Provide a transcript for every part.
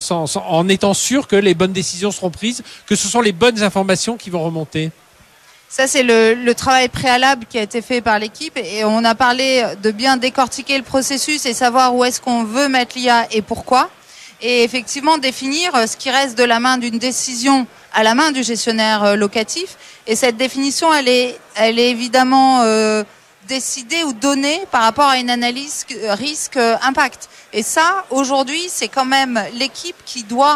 en étant sûr que les bonnes décisions seront prises, que ce sont les bonnes informations qui vont remonter? Ça, c'est le travail préalable qui a été fait par l'équipe et on a parlé de bien décortiquer le processus et savoir où est-ce qu'on veut mettre l'IA et pourquoi. Et effectivement, définir ce qui reste de la main d'une décision à la main du gestionnaire locatif. Et cette définition, elle est évidemment décidée ou donnée par rapport à une analyse risque-impact. Et ça, aujourd'hui, c'est quand même l'équipe qui doit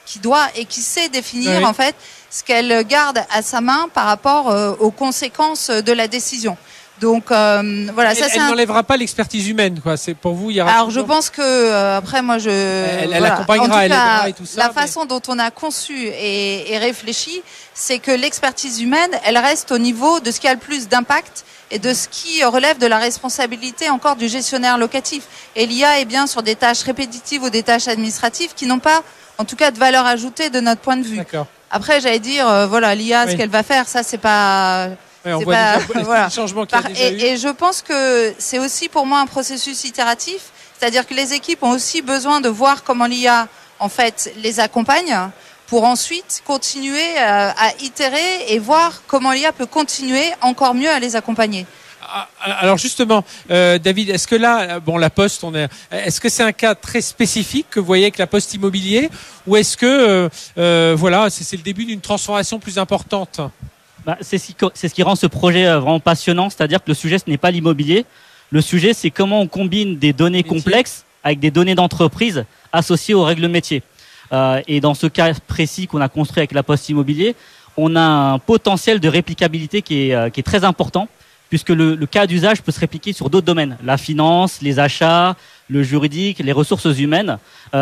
et qui sait définir en fait ce qu'elle garde à sa main par rapport aux conséquences de la décision. Donc voilà, elle n'enlèvera pas l'expertise humaine, quoi. C'est pour vous, il y aura. Alors je pense que après moi elle accompagnera, elle aidera et tout ça. La façon dont on a conçu et réfléchi, c'est que l'expertise humaine, elle reste au niveau de ce qui a le plus d'impact et de ce qui relève de la responsabilité encore du gestionnaire locatif. Et l'IA est bien sur des tâches répétitives ou des tâches administratives qui n'ont pas, en tout cas, de valeur ajoutée de notre point de vue. D'accord. Après, j'allais dire, voilà, l'IA, ce qu'elle va faire, ça, c'est pas. Oui, on voit déjà voilà. les changements qu'il y a déjà eu. Et je pense que c'est aussi pour moi un processus itératif, c'est-à-dire que les équipes ont aussi besoin de voir comment l'IA, en fait, les accompagne pour ensuite continuer à itérer et voir comment l'IA peut continuer encore mieux à les accompagner. Alors justement, David, est-ce que là, la Poste, est-ce que c'est un cas très spécifique que vous voyez avec la Poste Immobilier, ou est-ce que c'est le début d'une transformation plus importante? C'est ce qui rend ce projet vraiment passionnant, c'est-à-dire que le sujet, ce n'est pas l'immobilier. Le sujet, c'est comment on combine des données complexes avec des données d'entreprise associées aux règles métiers. Et dans ce cas précis qu'on a construit avec la Poste Immobilier, on a un potentiel de réplicabilité qui est très important, puisque le cas d'usage peut se répliquer sur d'autres domaines. La finance, les achats, le juridique, les ressources humaines,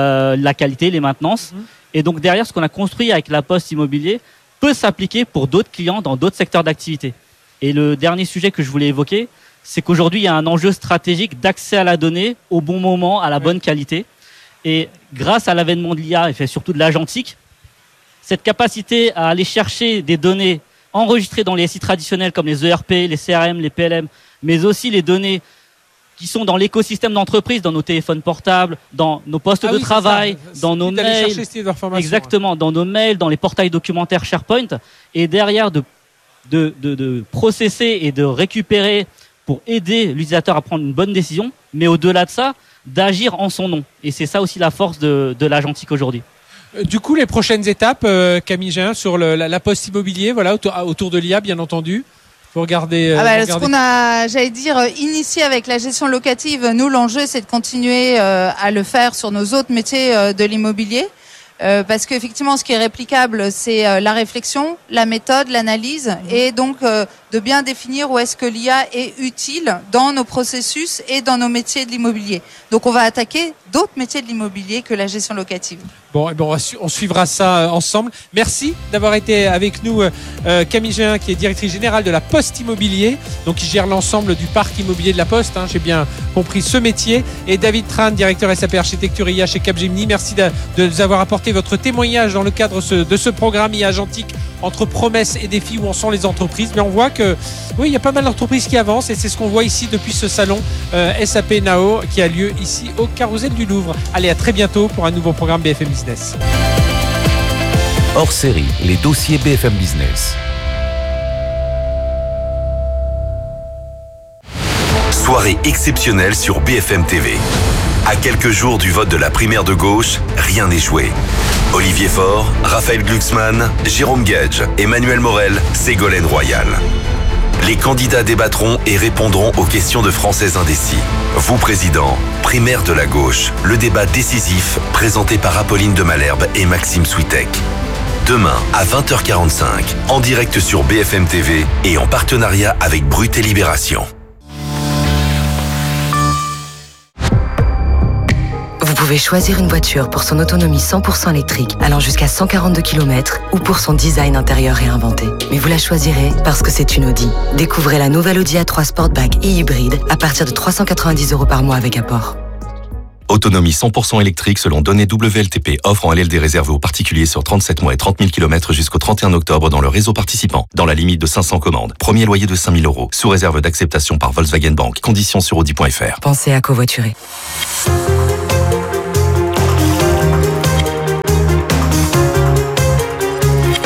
la qualité, les maintenances. Et donc derrière, ce qu'on a construit avec la Poste Immobilier peut s'appliquer pour d'autres clients dans d'autres secteurs d'activité. Et le dernier sujet que je voulais évoquer, c'est qu'aujourd'hui, il y a un enjeu stratégique d'accès à la donnée au bon moment, à la bonne qualité. Et grâce à l'avènement de l'IA, et surtout de l'agentique, cette capacité à aller chercher des données enregistrées dans les SI traditionnels comme les ERP, les CRM, les PLM, mais aussi les données qui sont dans l'écosystème d'entreprise, dans nos téléphones portables, dans nos postes de travail, dans nos mails, exactement, dans nos mails, dans les portails documentaires SharePoint, et derrière de processer et de récupérer pour aider l'utilisateur à prendre une bonne décision, mais au-delà de ça, d'agir en son nom. Et c'est ça aussi la force de l'agentique aujourd'hui. Du coup, les prochaines étapes, Camille Géin, sur la Poste Immobilier, voilà, autour de l'IA, bien entendu. Vous regardez. Ce qu'on a, j'allais dire, initié avec la gestion locative, nous, l'enjeu, c'est de continuer à le faire sur nos autres métiers de l'immobilier. Parce qu'effectivement, ce qui est réplicable, c'est la réflexion, la méthode, l'analyse, et donc de bien définir où est-ce que l'IA est utile dans nos processus et dans nos métiers de l'immobilier. Donc, on va attaquer d'autres métiers de l'immobilier que la gestion locative. Bon, on suivra ça ensemble. Merci d'avoir été avec nous, Camille Géin, qui est directrice générale de la Poste Immobilier, donc qui gère l'ensemble du parc immobilier de la Poste. J'ai bien compris ce métier. Et David Tran, directeur SAP Architecture IA chez Capgemini. Merci de nous avoir apporté votre témoignage dans le cadre de ce programme IA Agentique entre promesses et défis, où en sont les entreprises. Mais on voit que oui, il y a pas mal d'entreprises qui avancent, et c'est ce qu'on voit ici depuis ce salon SAP Nao qui a lieu ici au Carrousel du Louvre. Allez, à très bientôt pour un nouveau programme BFM Business. Hors série, les dossiers BFM Business. Soirée exceptionnelle sur BFM TV. À quelques jours du vote de la primaire de gauche, rien n'est joué. Olivier Faure, Raphaël Glucksmann, Jérôme Gage, Emmanuel Morel, Ségolène Royal. Les candidats débattront et répondront aux questions de Français indécis. Vous, président, primaire de la gauche, le débat décisif présenté par Apolline de Malherbe et Maxime Switek. Demain à 20h45, en direct sur BFM TV et en partenariat avec Brut et Libération. Vous pouvez choisir une voiture pour son autonomie 100% électrique, allant jusqu'à 142 km, ou pour son design intérieur réinventé. Mais vous la choisirez parce que c'est une Audi. Découvrez la nouvelle Audi A3 Sportback et hybride à partir de 390 € par mois avec apport. Autonomie 100% électrique selon données WLTP. Offre en LLD réservée aux particuliers sur 37 mois et 30 000 km jusqu'au 31 octobre dans le réseau participant. Dans la limite de 500 commandes. Premier loyer de 5 000 €. Sous réserve d'acceptation par Volkswagen Bank. Conditions sur audi.fr. Pensez à covoiturer.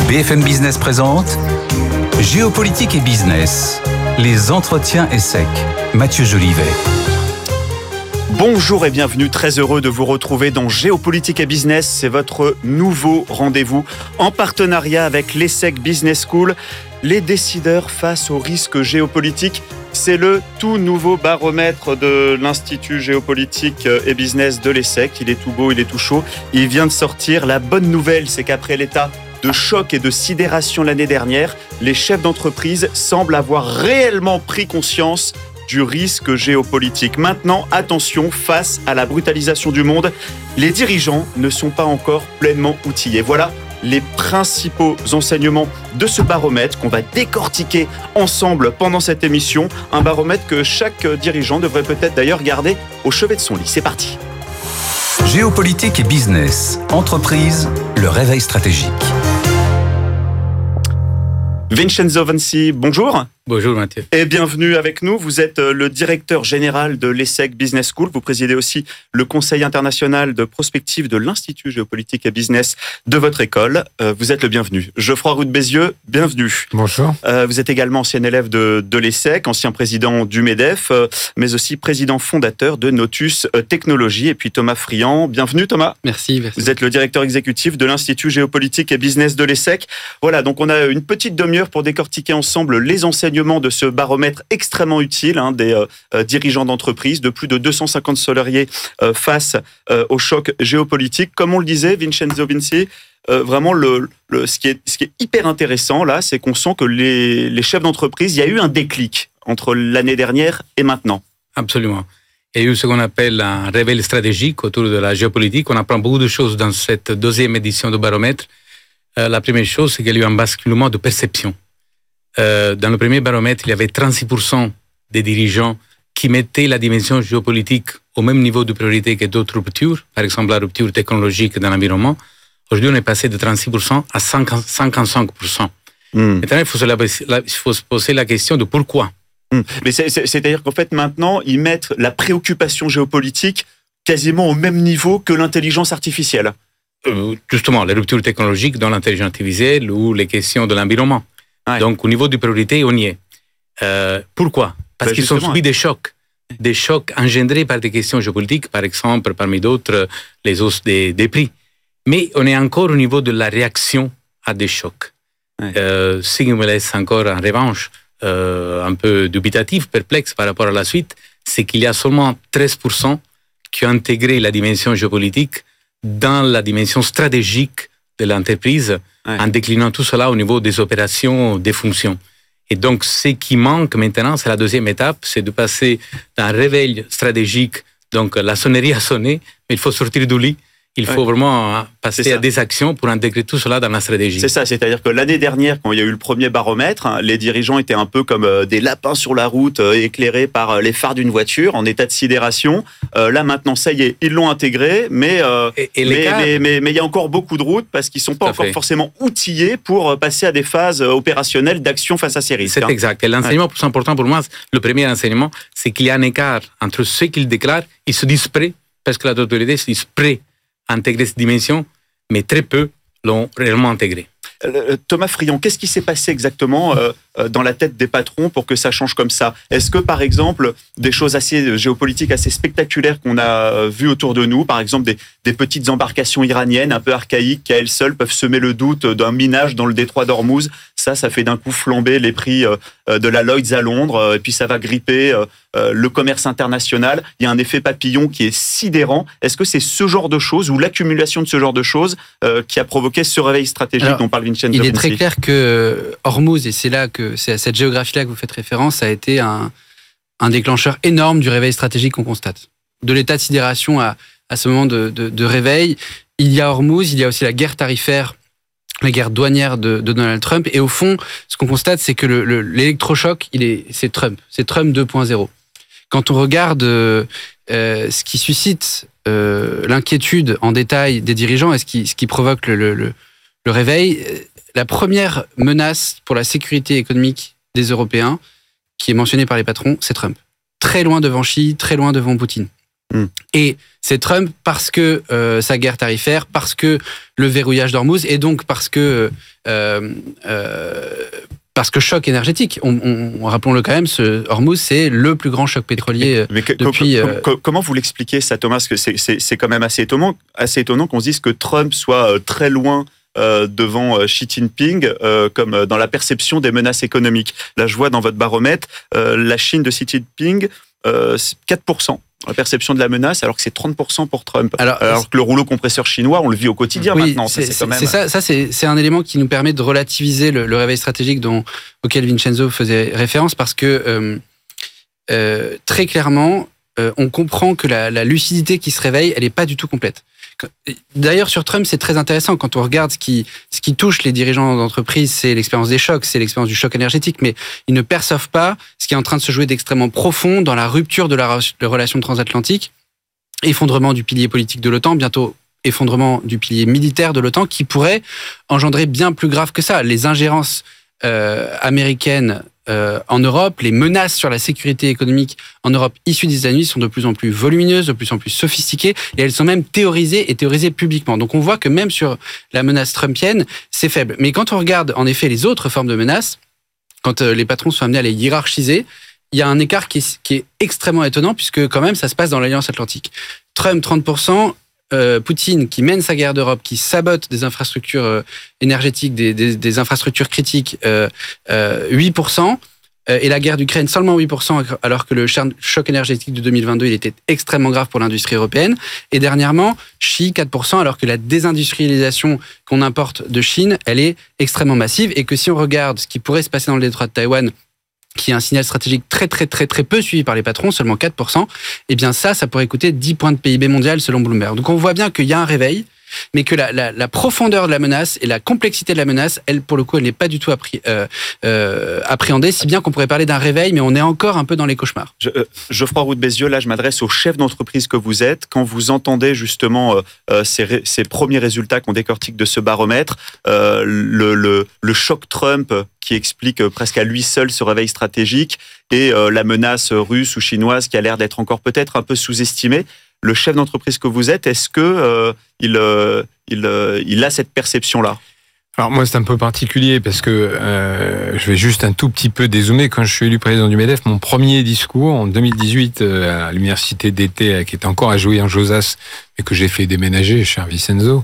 BFM Business présente Géopolitique et Business. Les entretiens ESSEC. Mathieu Jolivet. Bonjour et bienvenue, très heureux de vous retrouver dans Géopolitique et Business. C'est votre nouveau rendez-vous en partenariat avec l'ESSEC Business School. Les décideurs face aux risques géopolitiques. C'est le tout nouveau baromètre de l'Institut géopolitique et business de l'ESSEC. Il est tout beau, il est tout chaud. Il vient de sortir. La bonne nouvelle, c'est qu'après l'état de choc et de sidération l'année dernière, les chefs d'entreprise semblent avoir réellement pris conscience du risque géopolitique. Maintenant, attention, face à la brutalisation du monde, les dirigeants ne sont pas encore pleinement outillés. Voilà les principaux enseignements de ce baromètre qu'on va décortiquer ensemble pendant cette émission. Un baromètre que chaque dirigeant devrait peut-être d'ailleurs garder au chevet de son lit. C'est parti. Géopolitique et Business. Entreprise, le réveil stratégique. Vincenzo Vansi, bonjour. Bonjour Mathieu. Et bienvenue avec nous. Vous êtes le directeur général de l'ESSEC Business School. Vous présidez aussi le conseil international de prospective de l'Institut géopolitique et business de votre école. Vous êtes le bienvenu. Geoffroy Roux de Bézieux, bienvenue. Bonjour. Vous êtes également ancien élève de l'ESSEC, ancien président du MEDEF, mais aussi président fondateur de Notus Technologies. Et puis Thomas Friand, bienvenue Thomas. Merci. Vous êtes le directeur exécutif de l'Institut géopolitique et business de l'ESSEC. Voilà, donc on a une petite demi-heure pour décortiquer ensemble les enseignements de ce baromètre extrêmement utile des dirigeants d'entreprise, de plus de 250 salariés face au choc géopolitique. Comme on le disait, Vincenzo Vinci, vraiment ce qui est hyper intéressant là, c'est qu'on sent que les chefs d'entreprise, il y a eu un déclic entre l'année dernière et maintenant. Absolument. Il y a eu ce qu'on appelle un réveil stratégique autour de la géopolitique. On apprend beaucoup de choses dans cette deuxième édition du baromètre. La première chose, c'est qu'il y a eu un basculement de perception. Dans le premier baromètre, il y avait 36% des dirigeants qui mettaient la dimension géopolitique au même niveau de priorité que d'autres ruptures, par exemple la rupture technologique dans l'environnement. Aujourd'hui, on est passé de 36% à 55%. Maintenant, il faut se poser la question de pourquoi. Mais c'est-à-dire qu'en fait, maintenant, ils mettent la préoccupation géopolitique quasiment au même niveau que l'intelligence artificielle. Justement, les ruptures technologiques dans l'intelligence artificielle ou les questions de l'environnement. Ouais. Donc, au niveau de priorité, on y est. Pourquoi ? Parce qu'ils ont subi des chocs engendrés par des questions géopolitiques, par exemple, parmi d'autres, les hausses des prix. Mais on est encore au niveau de la réaction à des chocs. Ouais. Ce qui me laisse encore en revanche un peu dubitatif, perplexe par rapport à la suite, c'est qu'il y a seulement 13% qui ont intégré la dimension géopolitique dans la dimension stratégique de l'entreprise, en déclinant tout cela au niveau des opérations, des fonctions. Et donc, ce qui manque maintenant, c'est la deuxième étape, c'est de passer d'un réveil stratégique. Donc, la sonnerie a sonné, mais il faut sortir du lit. Il faut vraiment passer à des actions pour intégrer tout cela dans la stratégie. C'est ça, c'est-à-dire que l'année dernière, quand il y a eu le premier baromètre, les dirigeants étaient un peu comme des lapins sur la route, éclairés par les phares d'une voiture, en état de sidération. Là, maintenant, ça y est, ils l'ont intégré, mais il y a encore beaucoup de routes parce qu'ils ne sont pas encore forcément outillés pour passer à des phases opérationnelles d'action face à ces risques. C'est exact. Et l'enseignement plus important pour moi, le premier enseignement, c'est qu'il y a un écart entre ceux qu'ils déclarent, ils se disent prêts, parce que la autorité se dit prêts intégrer cette dimension, mais très peu l'ont réellement intégré. Thomas Friand, qu'est-ce qui s'est passé exactement dans la tête des patrons pour que ça change comme ça ? Est-ce que, par exemple, des choses assez géopolitiques, assez spectaculaires qu'on a vues autour de nous, par exemple des petites embarcations iraniennes un peu archaïques qui, à elles seules, peuvent semer le doute d'un minage dans le détroit d'Ormuz, ça fait d'un coup flamber les prix de la Lloyd's à Londres, et puis ça va gripper le commerce international. Il y a un effet papillon qui est sidérant. Est-ce que c'est ce genre de choses, ou l'accumulation de ce genre de choses, qui a provoqué ce réveil stratégique dont parle Vincenzo Il est très clair que Hormuz, et c'est à cette géographie-là que vous faites référence, a été un déclencheur énorme du réveil stratégique qu'on constate. De l'état de sidération à ce moment de réveil, il y a Hormuz, il y a aussi la guerre tarifaire, la guerre douanière de Donald Trump. Et au fond, ce qu'on constate, c'est que l'électrochoc, c'est Trump 2.0. Quand on regarde ce qui suscite l'inquiétude en détail des dirigeants et ce qui provoque le réveil, la première menace pour la sécurité économique des Européens, qui est mentionnée par les patrons, c'est Trump. Très loin devant Xi, très loin devant Poutine. Et c'est Trump parce que sa guerre tarifaire, parce que le verrouillage d'Ormuz, et donc parce que choc énergétique. Rappelons-le quand même, Hormuz, c'est le plus grand choc pétrolier depuis... Comment vous l'expliquez ça, Thomas? Parce que c'est quand même assez étonnant qu'on se dise que Trump soit très loin devant Xi Jinping, comme dans la perception des menaces économiques. Là, je vois dans votre baromètre, la Chine de Xi Jinping, 4%. La perception de la menace, alors que c'est 30% pour Trump. Alors que le rouleau compresseur chinois, on le vit au quotidien maintenant. C'est un élément qui nous permet de relativiser le réveil stratégique auquel Vincenzo faisait référence, parce que très clairement, on comprend que la lucidité qui se réveille, elle n'est pas du tout complète. D'ailleurs, sur Trump, c'est très intéressant. Quand on regarde ce qui touche les dirigeants d'entreprise, c'est l'expérience des chocs, c'est l'expérience du choc énergétique, mais ils ne perçoivent pas ce qui est en train de se jouer d'extrêmement profond dans la rupture de la relation transatlantique, effondrement du pilier politique de l'OTAN, bientôt effondrement du pilier militaire de l'OTAN, qui pourrait engendrer bien plus grave que ça. Les ingérences américaines en Europe, les menaces sur la sécurité économique en Europe issues des États-Unis sont de plus en plus volumineuses, de plus en plus sophistiquées, et elles sont même théorisées publiquement. Donc on voit que même sur la menace trumpienne, c'est faible. Mais quand on regarde en effet les autres formes de menaces, quand les patrons sont amenés à les hiérarchiser, il y a un écart qui est extrêmement étonnant, puisque quand même ça se passe dans l'Alliance Atlantique. Trump 30%, Poutine qui mène sa guerre d'Europe, qui sabote des infrastructures énergétiques, des infrastructures critiques, 8%, et la guerre d'Ukraine seulement 8%, alors que le choc énergétique de 2022, il était extrêmement grave pour l'industrie européenne. Et dernièrement, Xi 4%, alors que la désindustrialisation qu'on importe de Chine, elle est extrêmement massive, et que si on regarde ce qui pourrait se passer dans le détroit de Taïwan, qui est un signal stratégique très peu suivi par les patrons, seulement 4%, eh bien ça pourrait coûter 10 points de PIB mondial selon Bloomberg. Donc on voit bien qu'il y a un réveil, mais que la profondeur de la menace et la complexité de la menace, elle, pour le coup, elle n'est pas du tout appréhendée, si bien qu'on pourrait parler d'un réveil, mais on est encore un peu dans les cauchemars. Geoffroy Roux de Bézieux, là je m'adresse au chef d'entreprise que vous êtes. Quand vous entendez justement ces premiers résultats qu'on décortique de ce baromètre, le choc Trump qui explique presque à lui seul ce réveil stratégique, et la menace russe ou chinoise qui a l'air d'être encore peut-être un peu sous-estimée. Le chef d'entreprise que vous êtes, est-ce que il a cette perception-là? Alors moi, c'est un peu particulier parce que je vais juste un tout petit peu dézoomer. Quand je suis élu président du MEDEF, mon premier discours en 2018 à l'université d'été, qui était encore à jouer en Josas, mais que j'ai fait déménager, cher Vincenzo,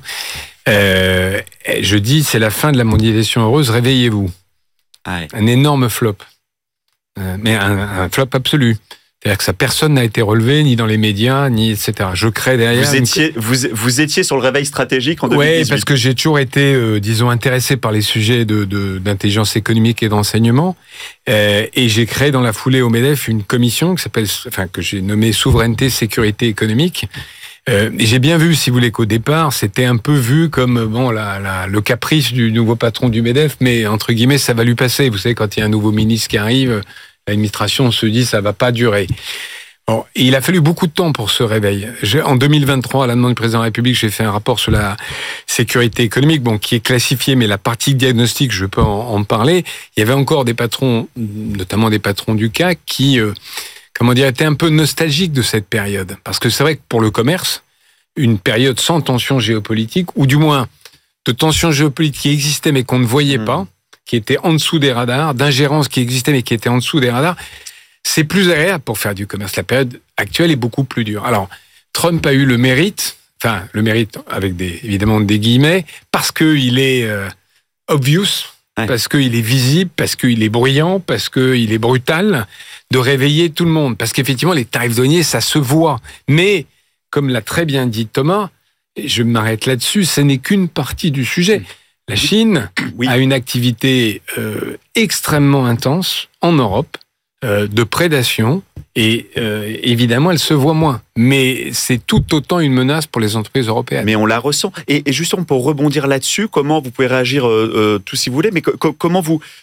je dis c'est la fin de la mondialisation heureuse, réveillez-vous. Un énorme flop, mais un flop absolu. C'est-à-dire que ça, personne n'a été relevé, ni dans les médias, ni etc. Je crée derrière... Vous étiez sur le réveil stratégique en 2018. Oui, parce que j'ai toujours été, disons, intéressé par les sujets d'intelligence économique et d'enseignement. Et j'ai créé dans la foulée au MEDEF une commission que j'ai nommée Souveraineté, Sécurité économique. Et j'ai bien vu, si vous voulez, qu'au départ, c'était un peu vu comme le caprice du nouveau patron du MEDEF, mais entre guillemets, ça va lui passer. Vous savez, quand il y a un nouveau ministre qui arrive... L'administration se dit ça va pas durer. Bon, et il a fallu beaucoup de temps pour ce réveil. En 2023, à la demande du président de la République, j'ai fait un rapport sur la sécurité économique, qui est classifié, mais la partie diagnostic, je peux en parler. Il y avait encore des patrons, notamment des patrons du CAC, qui, étaient un peu nostalgiques de cette période. Parce que c'est vrai que pour le commerce, une période sans tension géopolitique, ou du moins de tension géopolitique qui existait mais qu'on ne voyait pas, qui était en dessous des radars, d'ingérence qui existait mais qui était en dessous des radars, c'est plus agréable pour faire du commerce. La période actuelle est beaucoup plus dure. Alors, Trump a eu le mérite avec évidemment des guillemets, parce qu'il est obvious, parce qu'il est visible, parce qu'il est bruyant, parce qu'il est brutal, de réveiller tout le monde. Parce qu'effectivement, les tarifs douaniers, ça se voit. Mais, comme l'a très bien dit Thomas, et je m'arrête là-dessus, ce n'est qu'une partie du sujet. La Chine a une activité extrêmement intense en Europe, de prédation, et évidemment, elle se voit moins. Mais c'est tout autant une menace pour les entreprises européennes. Mais on la ressent. Et justement, pour rebondir là-dessus, comment vous pouvez réagir tout si vous voulez, mais comment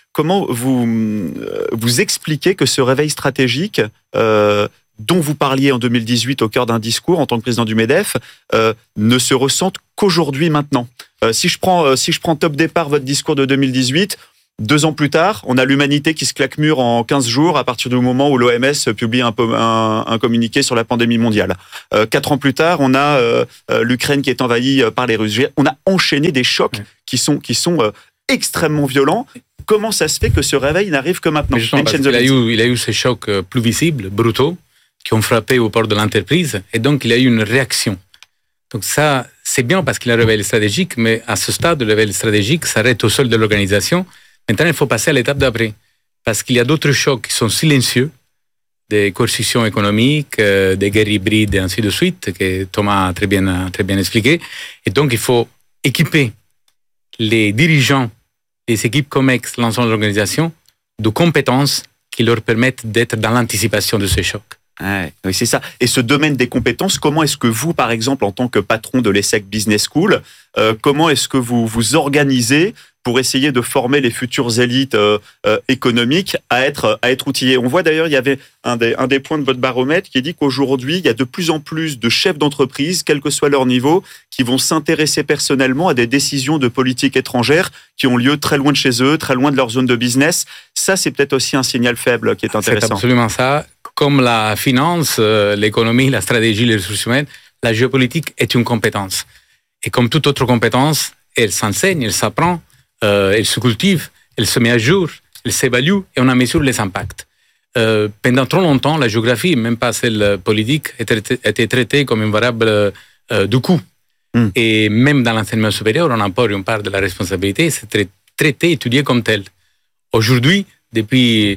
vous expliquez que ce réveil stratégique dont vous parliez en 2018 au cœur d'un discours en tant que président du MEDEF, ne se ressentent qu'aujourd'hui, maintenant. Si je prends top départ votre discours de 2018, 2 ans plus tard, on a l'humanité qui se claque mur en 15 jours à partir du moment où l'OMS publie un communiqué sur la pandémie mondiale. 4 ans plus tard, on a l'Ukraine qui est envahie par les Russes. On a enchaîné des chocs qui sont extrêmement violents. Comment ça se fait que ce réveil n'arrive que maintenant? Il a eu ces chocs plus visibles, brutaux, qui ont frappé au port de l'entreprise, et donc il y a eu une réaction. Donc ça, c'est bien parce qu'il y a un réveil stratégique, mais à ce stade, le réveil stratégique s'arrête au sol de l'organisation. Maintenant, il faut passer à l'étape d'après, parce qu'il y a d'autres chocs qui sont silencieux, des coercitions économiques, des guerres hybrides et ainsi de suite, que Thomas a très bien expliqué. Et donc, il faut équiper les dirigeants des équipes COMEX, l'ensemble de l'organisation, de compétences qui leur permettent d'être dans l'anticipation de ces chocs. Oui, c'est ça. Et ce domaine des compétences, comment est-ce que vous, par exemple, en tant que patron de l'ESSEC Business School, comment est-ce que vous vous organisez pour essayer de former les futures élites économiques à être outillées? On voit d'ailleurs, il y avait un des points de votre baromètre qui dit qu'aujourd'hui, il y a de plus en plus de chefs d'entreprise, quel que soit leur niveau, qui vont s'intéresser personnellement à des décisions de politique étrangère qui ont lieu très loin de chez eux, très loin de leur zone de business. Ça, c'est peut-être aussi un signal faible qui est intéressant. C'est absolument ça. Comme la finance, l'économie, la stratégie, les ressources humaines, la géopolitique est une compétence. Et comme toute autre compétence, elle s'enseigne, elle s'apprend, elle se cultive, elle se met à jour, elle s'évalue et on en mesure les impacts. Pendant trop longtemps, la géographie, même pas celle politique, était traitée comme une variable de coût. Et même dans l'enseignement supérieur, on emporte une part de la responsabilité, c'est traité, étudié comme tel. Aujourd'hui, depuis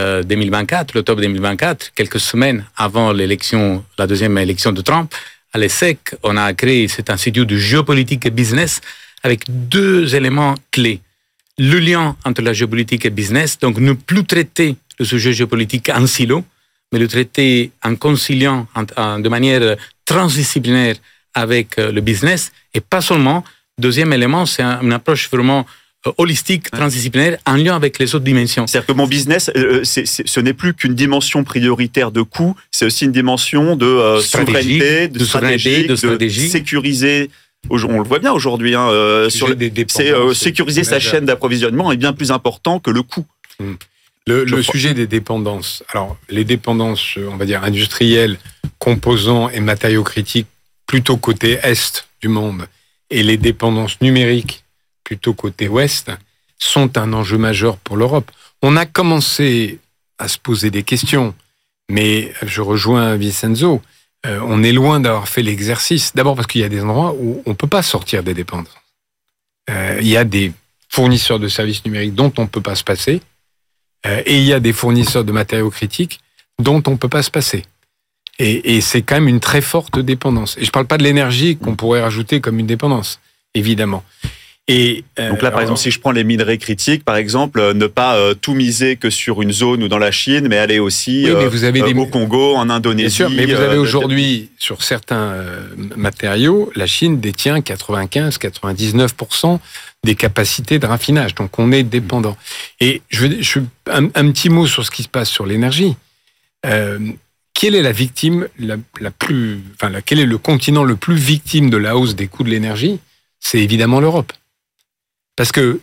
2024, l'octobre 2024, quelques semaines avant l'élection, la deuxième élection de Trump, à l'ESSEC, on a créé cet institut de géopolitique et business avec 2 éléments clés. Le lien entre la géopolitique et le business, donc ne plus traiter le sujet géopolitique en silo, mais le traiter en conciliant de manière transdisciplinaire avec le business, et pas seulement. Deuxième élément, c'est une approche vraiment holistique, transdisciplinaire, en lien avec les autres dimensions. C'est-à-dire que mon business, ce n'est plus qu'une dimension prioritaire de coût, c'est aussi une dimension de souveraineté, de stratégie, sécuriser. On le voit bien aujourd'hui, sécuriser sa chaîne d'approvisionnement est bien plus important que le coût. Le sujet des dépendances. Alors, les dépendances, on va dire, industrielles, composants et matériaux critiques, plutôt côté Est du monde, et les dépendances numériques, plutôt côté ouest, sont un enjeu majeur pour l'Europe. On a commencé à se poser des questions, mais je rejoins Vincenzo, on est loin d'avoir fait l'exercice. D'abord parce qu'il y a des endroits où on ne peut pas sortir des dépendances. Il y a des fournisseurs de services numériques dont on ne peut pas se passer, et il y a des fournisseurs de matériaux critiques dont on ne peut pas se passer. Et c'est quand même une très forte dépendance. Et je ne parle pas de l'énergie qu'on pourrait rajouter comme une dépendance, évidemment. Donc là, par exemple, si je prends les minerais critiques, par exemple, ne pas tout miser que sur une zone ou dans la Chine, mais aller aussi au Congo, en Indonésie. Bien sûr, mais vous avez aujourd'hui, sur certains matériaux, la Chine détient 95-99% des capacités de raffinage. Donc on est dépendant. Et un petit mot sur ce qui se passe sur l'énergie. Quelle est la victime quel est le continent le plus victime de la hausse des coûts de l'énergie? C'est évidemment l'Europe. Parce que,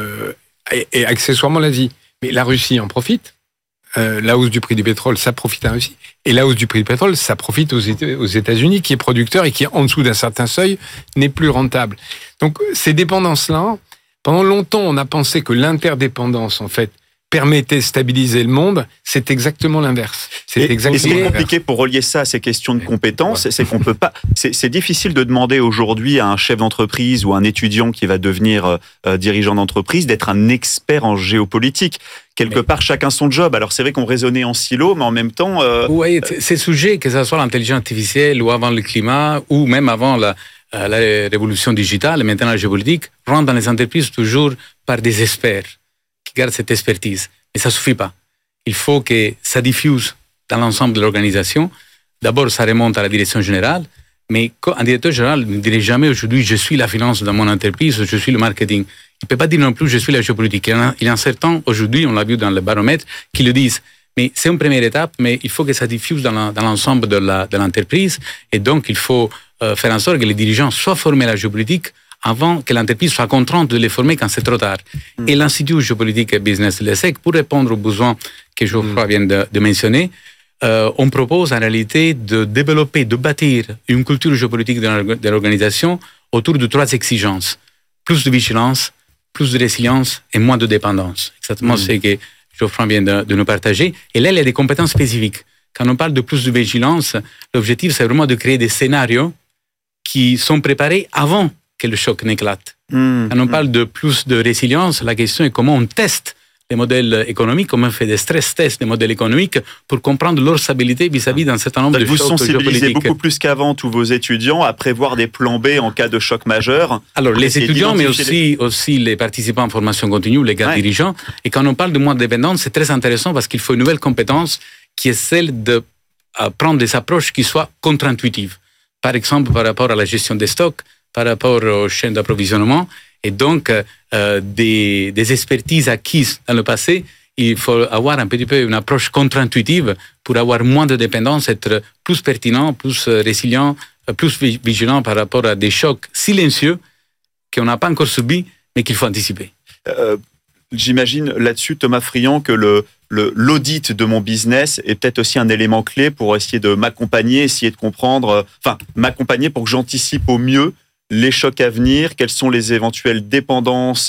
et accessoirement l'Asie. Mais la Russie en profite. La hausse du prix du pétrole, ça profite à la Russie. Et la hausse du prix du pétrole, ça profite aux États-Unis, qui est producteur et qui, en dessous d'un certain seuil, n'est plus rentable. Donc, ces dépendances-là, pendant longtemps, on a pensé que l'interdépendance, en fait, permettait de stabiliser le monde. C'est exactement l'inverse. Et ce qui est compliqué pour relier ça à ces questions de compétences, c'est qu'on peut pas. C'est difficile de demander aujourd'hui à un chef d'entreprise ou un étudiant qui va devenir dirigeant d'entreprise d'être un expert en géopolitique. Quelque part, chacun son job. Alors c'est vrai qu'on raisonnait en silo, mais en même temps. Oui, ces sujets, que ce soit l'intelligence artificielle ou avant le climat ou même avant la révolution digitale, et maintenant la géopolitique, rentrent dans les entreprises toujours par des experts qui gardent cette expertise. Mais ça suffit pas. Il faut que ça diffuse dans l'ensemble de l'organisation. D'abord, ça remonte à la direction générale, mais un directeur général ne dirait jamais aujourd'hui « je suis la finance dans mon entreprise »,« je suis le marketing ». Il ne peut pas dire non plus « je suis la géopolitique ». Il y a certains, aujourd'hui, on l'a vu dans le baromètre, qui le disent. Mais c'est une première étape, mais il faut que ça diffuse dans l'ensemble de l'entreprise. Et donc, il faut faire en sorte que les dirigeants soient formés à la géopolitique avant que l'entreprise soit contrainte de les former quand c'est trop tard. Et l'Institut géopolitique et business, l'ESSEC, pour répondre aux besoins que Geoffroy vient de mentionner, on propose en réalité de développer, de bâtir une culture géopolitique de l'organisation autour de 3 exigences. Plus de vigilance, plus de résilience et moins de dépendance. Exactement ce que Geoffroy vient de nous partager. Et là, il y a des compétences spécifiques. Quand on parle de plus de vigilance, l'objectif, c'est vraiment de créer des scénarios qui sont préparés avant que le choc n'éclate. Quand on parle de plus de résilience, la question est comment on teste les modèles économiques, comment on fait des stress tests des modèles économiques pour comprendre leur stabilité vis-à-vis d'un certain nombre de chocs géopolitiques. Vous sensibilisez beaucoup plus qu'avant tous vos étudiants à prévoir des plans B en cas de choc majeur. Alors, les étudiants, mais aussi les participants en formation continue, les gars dirigeants. Et quand on parle de moins de dépendance, c'est très intéressant parce qu'il faut une nouvelle compétence qui est celle de prendre des approches qui soient contre-intuitives. Par exemple, par rapport à la gestion des stocks, par rapport aux chaînes d'approvisionnement, et donc des expertises acquises dans le passé, il faut avoir un petit peu une approche contre-intuitive pour avoir moins de dépendance, être plus pertinent, plus résilient, plus vigilant par rapport à des chocs silencieux qu'on n'a pas encore subis, mais qu'il faut anticiper. J'imagine là-dessus, Thomas Friand, que l'audit de mon business est peut-être aussi un élément clé pour essayer de m'accompagner, essayer de comprendre, m'accompagner pour que j'anticipe au mieux les chocs à venir, quelles sont les éventuelles dépendances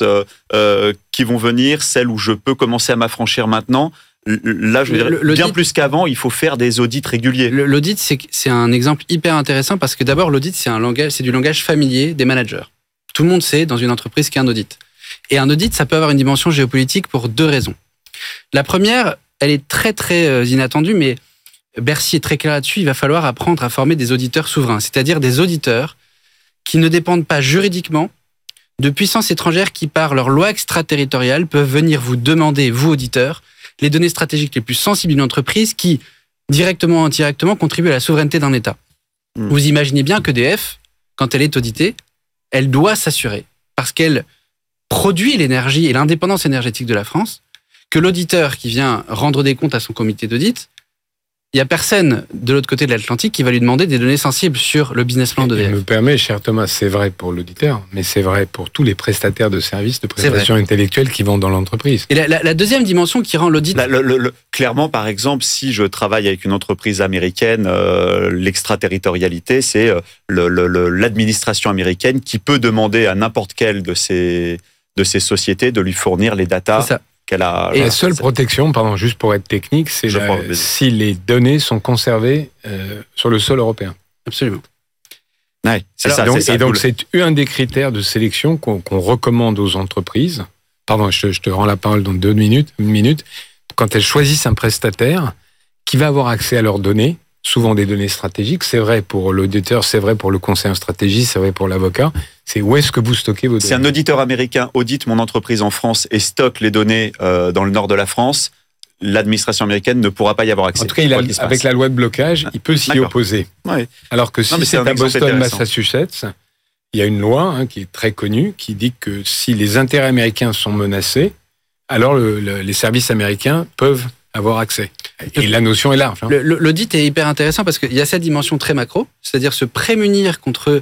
qui vont venir, celles où je peux commencer à m'affranchir maintenant. Là, je veux dire, bien plus qu'avant, il faut faire des audits réguliers. L'audit, c'est un exemple hyper intéressant parce que d'abord, l'audit, c'est du langage familier des managers. Tout le monde sait dans une entreprise qu'il y a un audit. Et un audit, ça peut avoir une dimension géopolitique pour 2 raisons. La première, elle est très très inattendue, mais Bercy est très clair là-dessus. Il va falloir apprendre à former des auditeurs souverains, c'est-à-dire des auditeurs qui ne dépendent pas juridiquement de puissances étrangères qui, par leur loi extraterritoriale, peuvent venir vous demander, vous auditeurs, les données stratégiques les plus sensibles d'une entreprise qui, directement ou indirectement, contribuent à la souveraineté d'un État. Vous imaginez bien qu'EDF, quand elle est auditée, elle doit s'assurer, parce qu'elle produit l'énergie et l'indépendance énergétique de la France, que l'auditeur qui vient rendre des comptes à son comité d'audit, il n'y a personne de l'autre côté de l'Atlantique qui va lui demander des données sensibles sur le business plan d'EDF. Je me permets, cher Thomas, c'est vrai pour l'auditeur, mais c'est vrai pour tous les prestataires de services de prestations intellectuelles qui vont dans l'entreprise. Et la deuxième dimension qui rend l'audit... Clairement, par exemple, si je travaille avec une entreprise américaine, l'extraterritorialité, c'est l'administration américaine qui peut demander à n'importe quelle de ces sociétés de lui fournir les datas. La seule protection, juste pour être technique, c'est si les données sont conservées sur le sol européen. Absolument. Ouais, donc c'est un des critères de sélection qu'on recommande aux entreprises. Pardon, je te rends la parole dans une minute. Quand elles choisissent un prestataire qui va avoir accès à leurs données, souvent des données stratégiques, c'est vrai pour l'auditeur, c'est vrai pour le conseiller en stratégie, c'est vrai pour l'avocat. C'est où est-ce que vous stockez vos données. Si un auditeur américain audite mon entreprise en France et stocke les données dans le nord de la France, l'administration américaine ne pourra pas y avoir accès. En tout cas, avec la loi de blocage, il peut s'y opposer. Ouais. Alors que si c'est à Boston, Massachusetts, il y a une loi qui est très connue qui dit que si les intérêts américains sont menacés, alors les services américains peuvent avoir accès. Et la notion est large. L'audit est hyper intéressant parce qu'il y a cette dimension très macro, c'est-à-dire se prémunir contre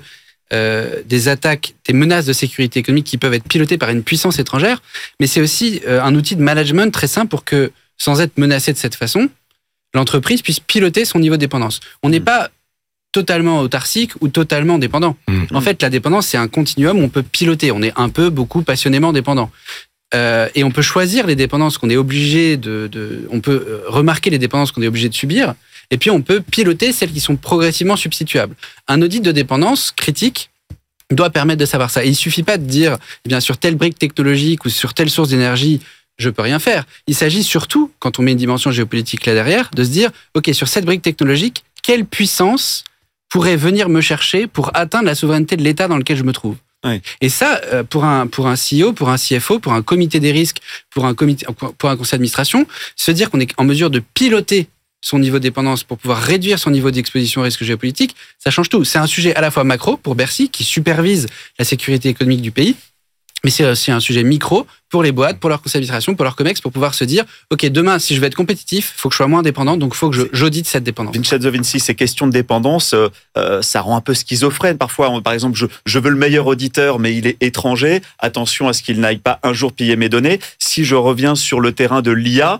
des attaques, des menaces de sécurité économique qui peuvent être pilotées par une puissance étrangère, mais c'est aussi un outil de management très simple pour que, sans être menacé de cette façon, l'entreprise puisse piloter son niveau de dépendance. On n'est pas totalement autarcique ou totalement dépendant. En fait, la dépendance, c'est un continuum où on peut piloter. On est un peu, beaucoup, passionnément dépendant. Et on peut choisir les dépendances qu'on est obligé on peut remarquer les dépendances qu'on est obligé de subir, et puis on peut piloter celles qui sont progressivement substituables. Un audit de dépendance critique doit permettre de savoir ça. Et il suffit pas de dire, eh bien, sur telle brique technologique ou sur telle source d'énergie, je peux rien faire. Il s'agit surtout, quand on met une dimension géopolitique là derrière, de se dire, ok, sur cette brique technologique, quelle puissance pourrait venir me chercher pour atteindre la souveraineté de l'État dans lequel je me trouve? Ouais. Et ça, pour un CEO, pour un CFO, pour un comité des risques, pour un conseil d'administration, se dire qu'on est en mesure de piloter son niveau de dépendance pour pouvoir réduire son niveau d'exposition au risque géopolitique, ça change tout. C'est un sujet à la fois macro pour Bercy, qui supervise la sécurité économique du pays, mais c'est aussi un sujet micro pour les boîtes, pour leur conseil d'administration, pour leur COMEX, pour pouvoir se dire, OK, demain, si je veux être compétitif, il faut que je sois moins dépendant, donc il faut que j'audite cette dépendance. Vincenzo Vinci, ces questions de dépendance, ça rend un peu schizophrène parfois. Par exemple, je veux le meilleur auditeur, mais il est étranger. Attention à ce qu'il n'aille pas un jour piller mes données. Si je reviens sur le terrain de l'IA,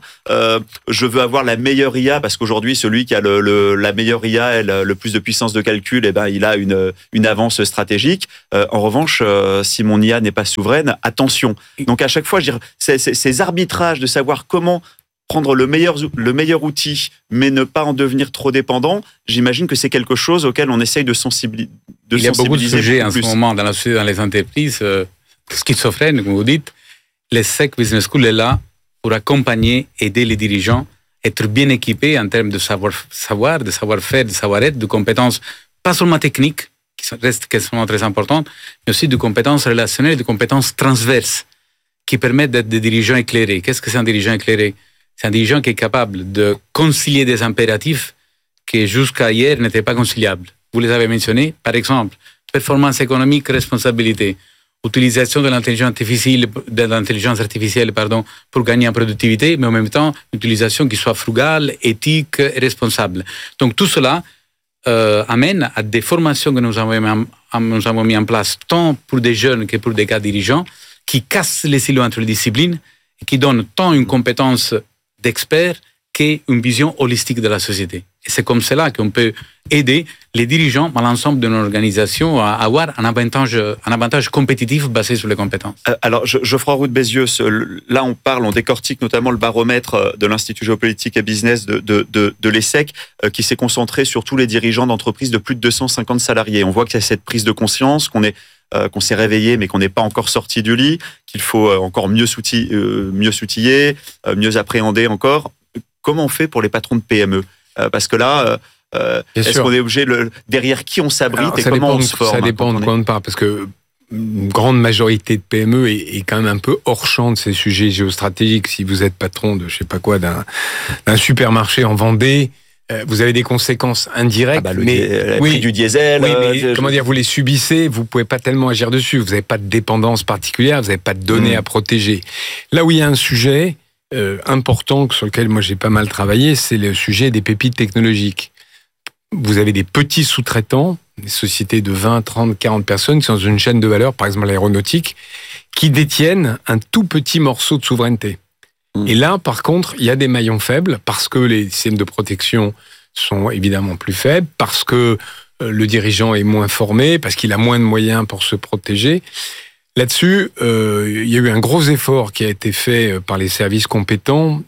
je veux avoir la meilleure IA, parce qu'aujourd'hui, celui qui a la meilleure IA et le plus de puissance de calcul, eh ben, il a une avance stratégique. En revanche, si mon IA n'est pas souveraine, attention. Donc à chaque fois, je veux dire, ces arbitrages de savoir comment prendre le meilleur outil, mais ne pas en devenir trop dépendant, j'imagine que c'est quelque chose auquel on essaye de sensibiliser. Il y a beaucoup de sujets en ce moment dans les entreprises schizophrènes, comme vous dites. Le SEC Business School est là pour accompagner, aider les dirigeants, être bien équipés en termes de savoir-faire, de savoir-être, de compétences, pas seulement techniques, qui restent extrêmement très importantes, mais aussi de compétences relationnelles, de compétences transverses, qui permettent d'être des dirigeants éclairés. Qu'est-ce que c'est un dirigeant éclairé? C'est un dirigeant qui est capable de concilier des impératifs qui jusqu'à hier n'étaient pas conciliables. Vous les avez mentionnés, par exemple, performance économique, responsabilité, utilisation de l'intelligence artificielle, pour gagner en productivité, mais en même temps, utilisation qui soit frugale, éthique et responsable. Donc tout cela amène à des formations que nous avons mis en place, tant pour des jeunes que pour des cas dirigeants, qui cassent les silos entre les disciplines et qui donnent tant une compétence d'expert qu'une vision holistique de la société. Et c'est comme cela qu'on peut aider les dirigeants dans l'ensemble de nos organisations à avoir un avantage compétitif basé sur les compétences. Alors, Geoffroy Roux de Bézieux, là on décortique notamment le baromètre de l'Institut Géopolitique et Business de l'ESSEC qui s'est concentré sur tous les dirigeants d'entreprises de plus de 250 salariés. On voit qu'il y a cette prise de conscience, qu'on s'est réveillé mais qu'on n'est pas encore sorti du lit, qu'il faut encore mieux s'outiller, mieux appréhender encore. Comment on fait pour les patrons de PME? Parce que là, est-ce qu'on est obligé derrière qui on s'abrite et comment on se forme? Ça dépend de quoi on parle, parce que une grande majorité de PME est quand même un peu hors champ de ces sujets géostratégiques. Si vous êtes patron de, je sais pas quoi, d'un supermarché en Vendée, vous avez des conséquences indirectes. Le prix du diesel. Oui, mais comment dire, vous les subissez, vous pouvez pas tellement agir dessus. Vous n'avez pas de dépendance particulière, vous n'avez pas de données à protéger. Là où il y a un sujet important sur lequel moi j'ai pas mal travaillé, c'est le sujet des pépites technologiques. Vous avez des petits sous-traitants, des sociétés de 20, 30, 40 personnes qui sont dans une chaîne de valeur, par exemple l'aéronautique, qui détiennent un tout petit morceau de souveraineté. Et là, par contre, il y a des maillons faibles parce que les systèmes de protection sont évidemment plus faibles, parce que le dirigeant est moins formé, parce qu'il a moins de moyens pour se protéger. Là-dessus, il y a eu un gros effort qui a été fait par les services compétents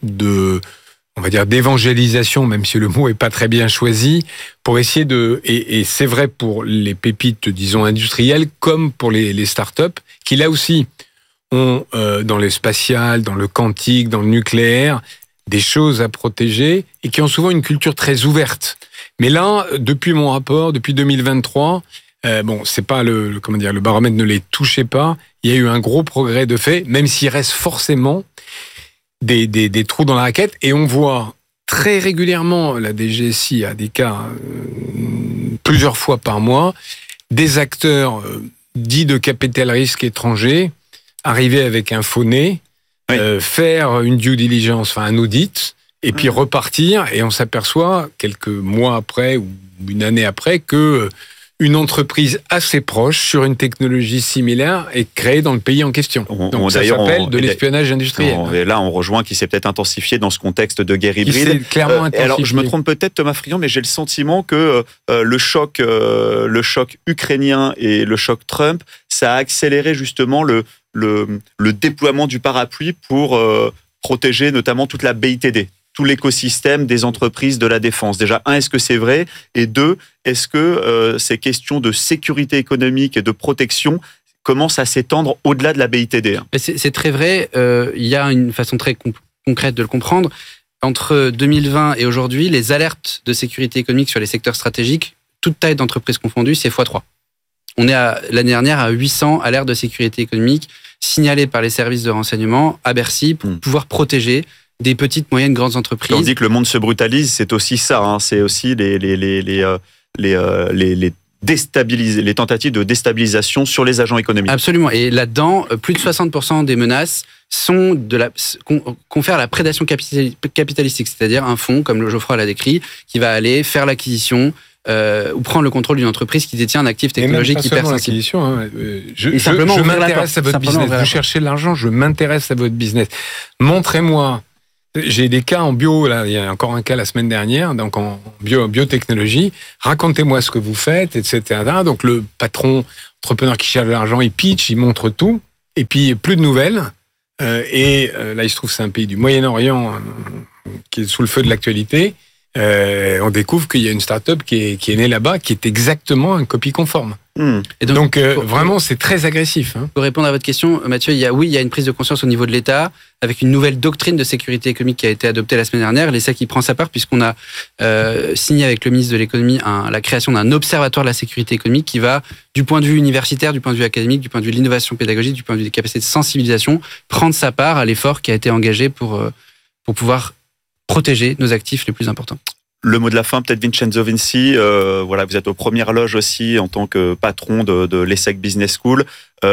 on va dire, d'évangélisation, même si le mot est pas très bien choisi, pour essayer et c'est vrai pour les pépites, disons, industrielles, comme pour les startups, qui là aussi ont, dans le spatial, dans le quantique, dans le nucléaire, des choses à protéger et qui ont souvent une culture très ouverte. Mais là, depuis mon rapport, depuis 2023, c'est pas le baromètre ne les touchait pas. Il y a eu un gros progrès de fait, même s'il reste forcément des trous dans la raquette. Et on voit très régulièrement, la DGSI a des cas plusieurs fois par mois, des acteurs dits de capital risque étranger arriver avec un faux nez, faire une due diligence, enfin un audit, et puis repartir. Et on s'aperçoit quelques mois après ou une année après que une entreprise assez proche sur une technologie similaire est créée dans le pays en question. Donc ça s'appelle de l'espionnage industriel. Et là, on rejoint qui s'est peut-être intensifié dans ce contexte de guerre hybride. Il s'est clairement intensifié. Alors, je me trompe peut-être, Thomas Friand, mais j'ai le sentiment que le choc ukrainien et le choc Trump, ça a accéléré justement le déploiement du parapluie pour protéger notamment toute la BITD, tout l'écosystème des entreprises de la défense. Déjà, est-ce que c'est vrai? Et deux, est-ce que ces questions de sécurité économique et de protection commencent à s'étendre au-delà de la BITD? C'est très vrai. Il y a une façon très concrète de le comprendre. Entre 2020 et aujourd'hui, les alertes de sécurité économique sur les secteurs stratégiques, toute taille d'entreprise confondue, c'est x3. On est l'année dernière à 800 alertes de sécurité économique signalées par les services de renseignement à Bercy pour pouvoir protéger des petites, moyennes, grandes entreprises. Quand on dit que le monde se brutalise, c'est aussi ça. C'est aussi les tentatives de déstabilisation sur les agents économiques. Absolument. Et là-dedans, plus de 60% des menaces confèrent la prédation capitalistique, c'est-à-dire un fonds, comme le Geoffroy l'a décrit, qui va aller faire l'acquisition ou prendre le contrôle d'une entreprise qui détient un actif technologique hyper sensible. Je m'intéresse à votre business. Vous cherchez de l'argent, je m'intéresse à votre business. Montrez-moi. J'ai des cas en bio, là, il y a encore un cas la semaine dernière, donc en biotechnologie. Racontez-moi ce que vous faites, etc. Donc le patron, entrepreneur qui cherche de l'argent, il pitch, il montre tout, et puis plus de nouvelles. Là, il se trouve c'est un pays du Moyen-Orient qui est sous le feu de l'actualité. On découvre qu'il y a une start-up qui est née là-bas, qui est exactement un copie conforme. Et donc vraiment, c'est très agressif. Hein. Pour répondre à votre question, Mathieu, il y a une prise de conscience au niveau de l'État, avec une nouvelle doctrine de sécurité économique qui a été adoptée la semaine dernière. L'ESSEC y prend sa part, puisqu'on a signé avec le ministre de l'économie la création d'un observatoire de la sécurité économique qui va, du point de vue universitaire, du point de vue académique, du point de vue de l'innovation pédagogique, du point de vue des capacités de sensibilisation, prendre sa part à l'effort qui a été engagé pour pouvoir protéger nos actifs les plus importants. Le mot de la fin, peut-être Vincenzo Vinci. Voilà, vous êtes aux premières loges aussi en tant que patron de l'ESSEC Business School.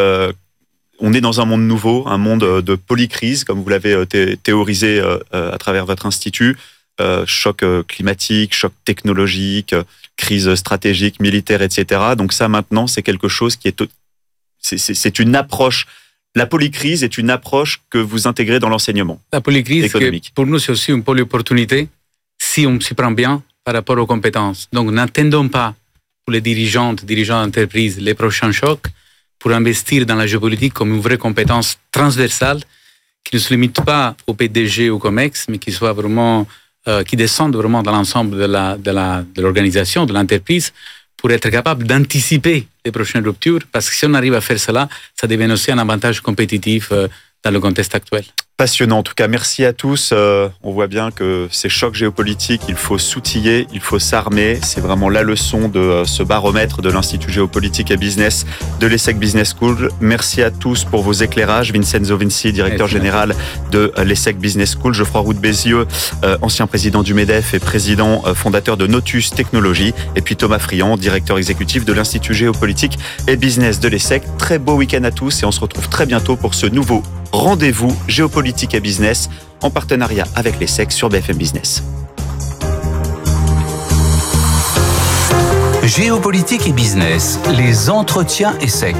On est dans un monde nouveau, un monde de polycrise, comme vous l'avez théorisé à travers votre institut. Choc climatique, choc technologique, crise stratégique, militaire, etc. Donc ça, maintenant, c'est quelque chose qui c'est une approche. La polycrise est une approche que vous intégrez dans l'enseignement. La polycrise, économique. Pour nous, c'est aussi une polyopportunité si on s'y prend bien par rapport aux compétences. Donc, n'attendons pas pour les dirigeants d'entreprise les prochains chocs pour investir dans la géopolitique comme une vraie compétence transversale qui ne se limite pas au PDG ou au COMEX, mais qui soit vraiment, qui descende vraiment dans l'ensemble de l'organisation, de l'entreprise, pour être capable d'anticiper les prochaines ruptures, parce que si on arrive à faire cela, ça devient aussi un avantage compétitif dans le contexte actuel. Passionnant en tout cas, merci à tous. On voit bien que ces chocs géopolitiques, il faut s'outiller, il faut s'armer. C'est vraiment la leçon de ce baromètre de l'Institut Géopolitique et Business de l'ESSEC Business School. Merci à tous pour vos éclairages. Vincenzo Vinci, directeur général de l'ESSEC Business School. Geoffroy Roux de Bézieux, ancien président du MEDEF et président fondateur de Notus Technologies. Et puis Thomas Friand, directeur exécutif de l'Institut Géopolitique et Business de l'ESSEC. Très beau week-end à tous et on se retrouve très bientôt pour ce nouveau rendez-vous Géopolitique et Business en partenariat avec l'ESSEC sur BFM Business. Géopolitique et Business, les entretiens ESSEC.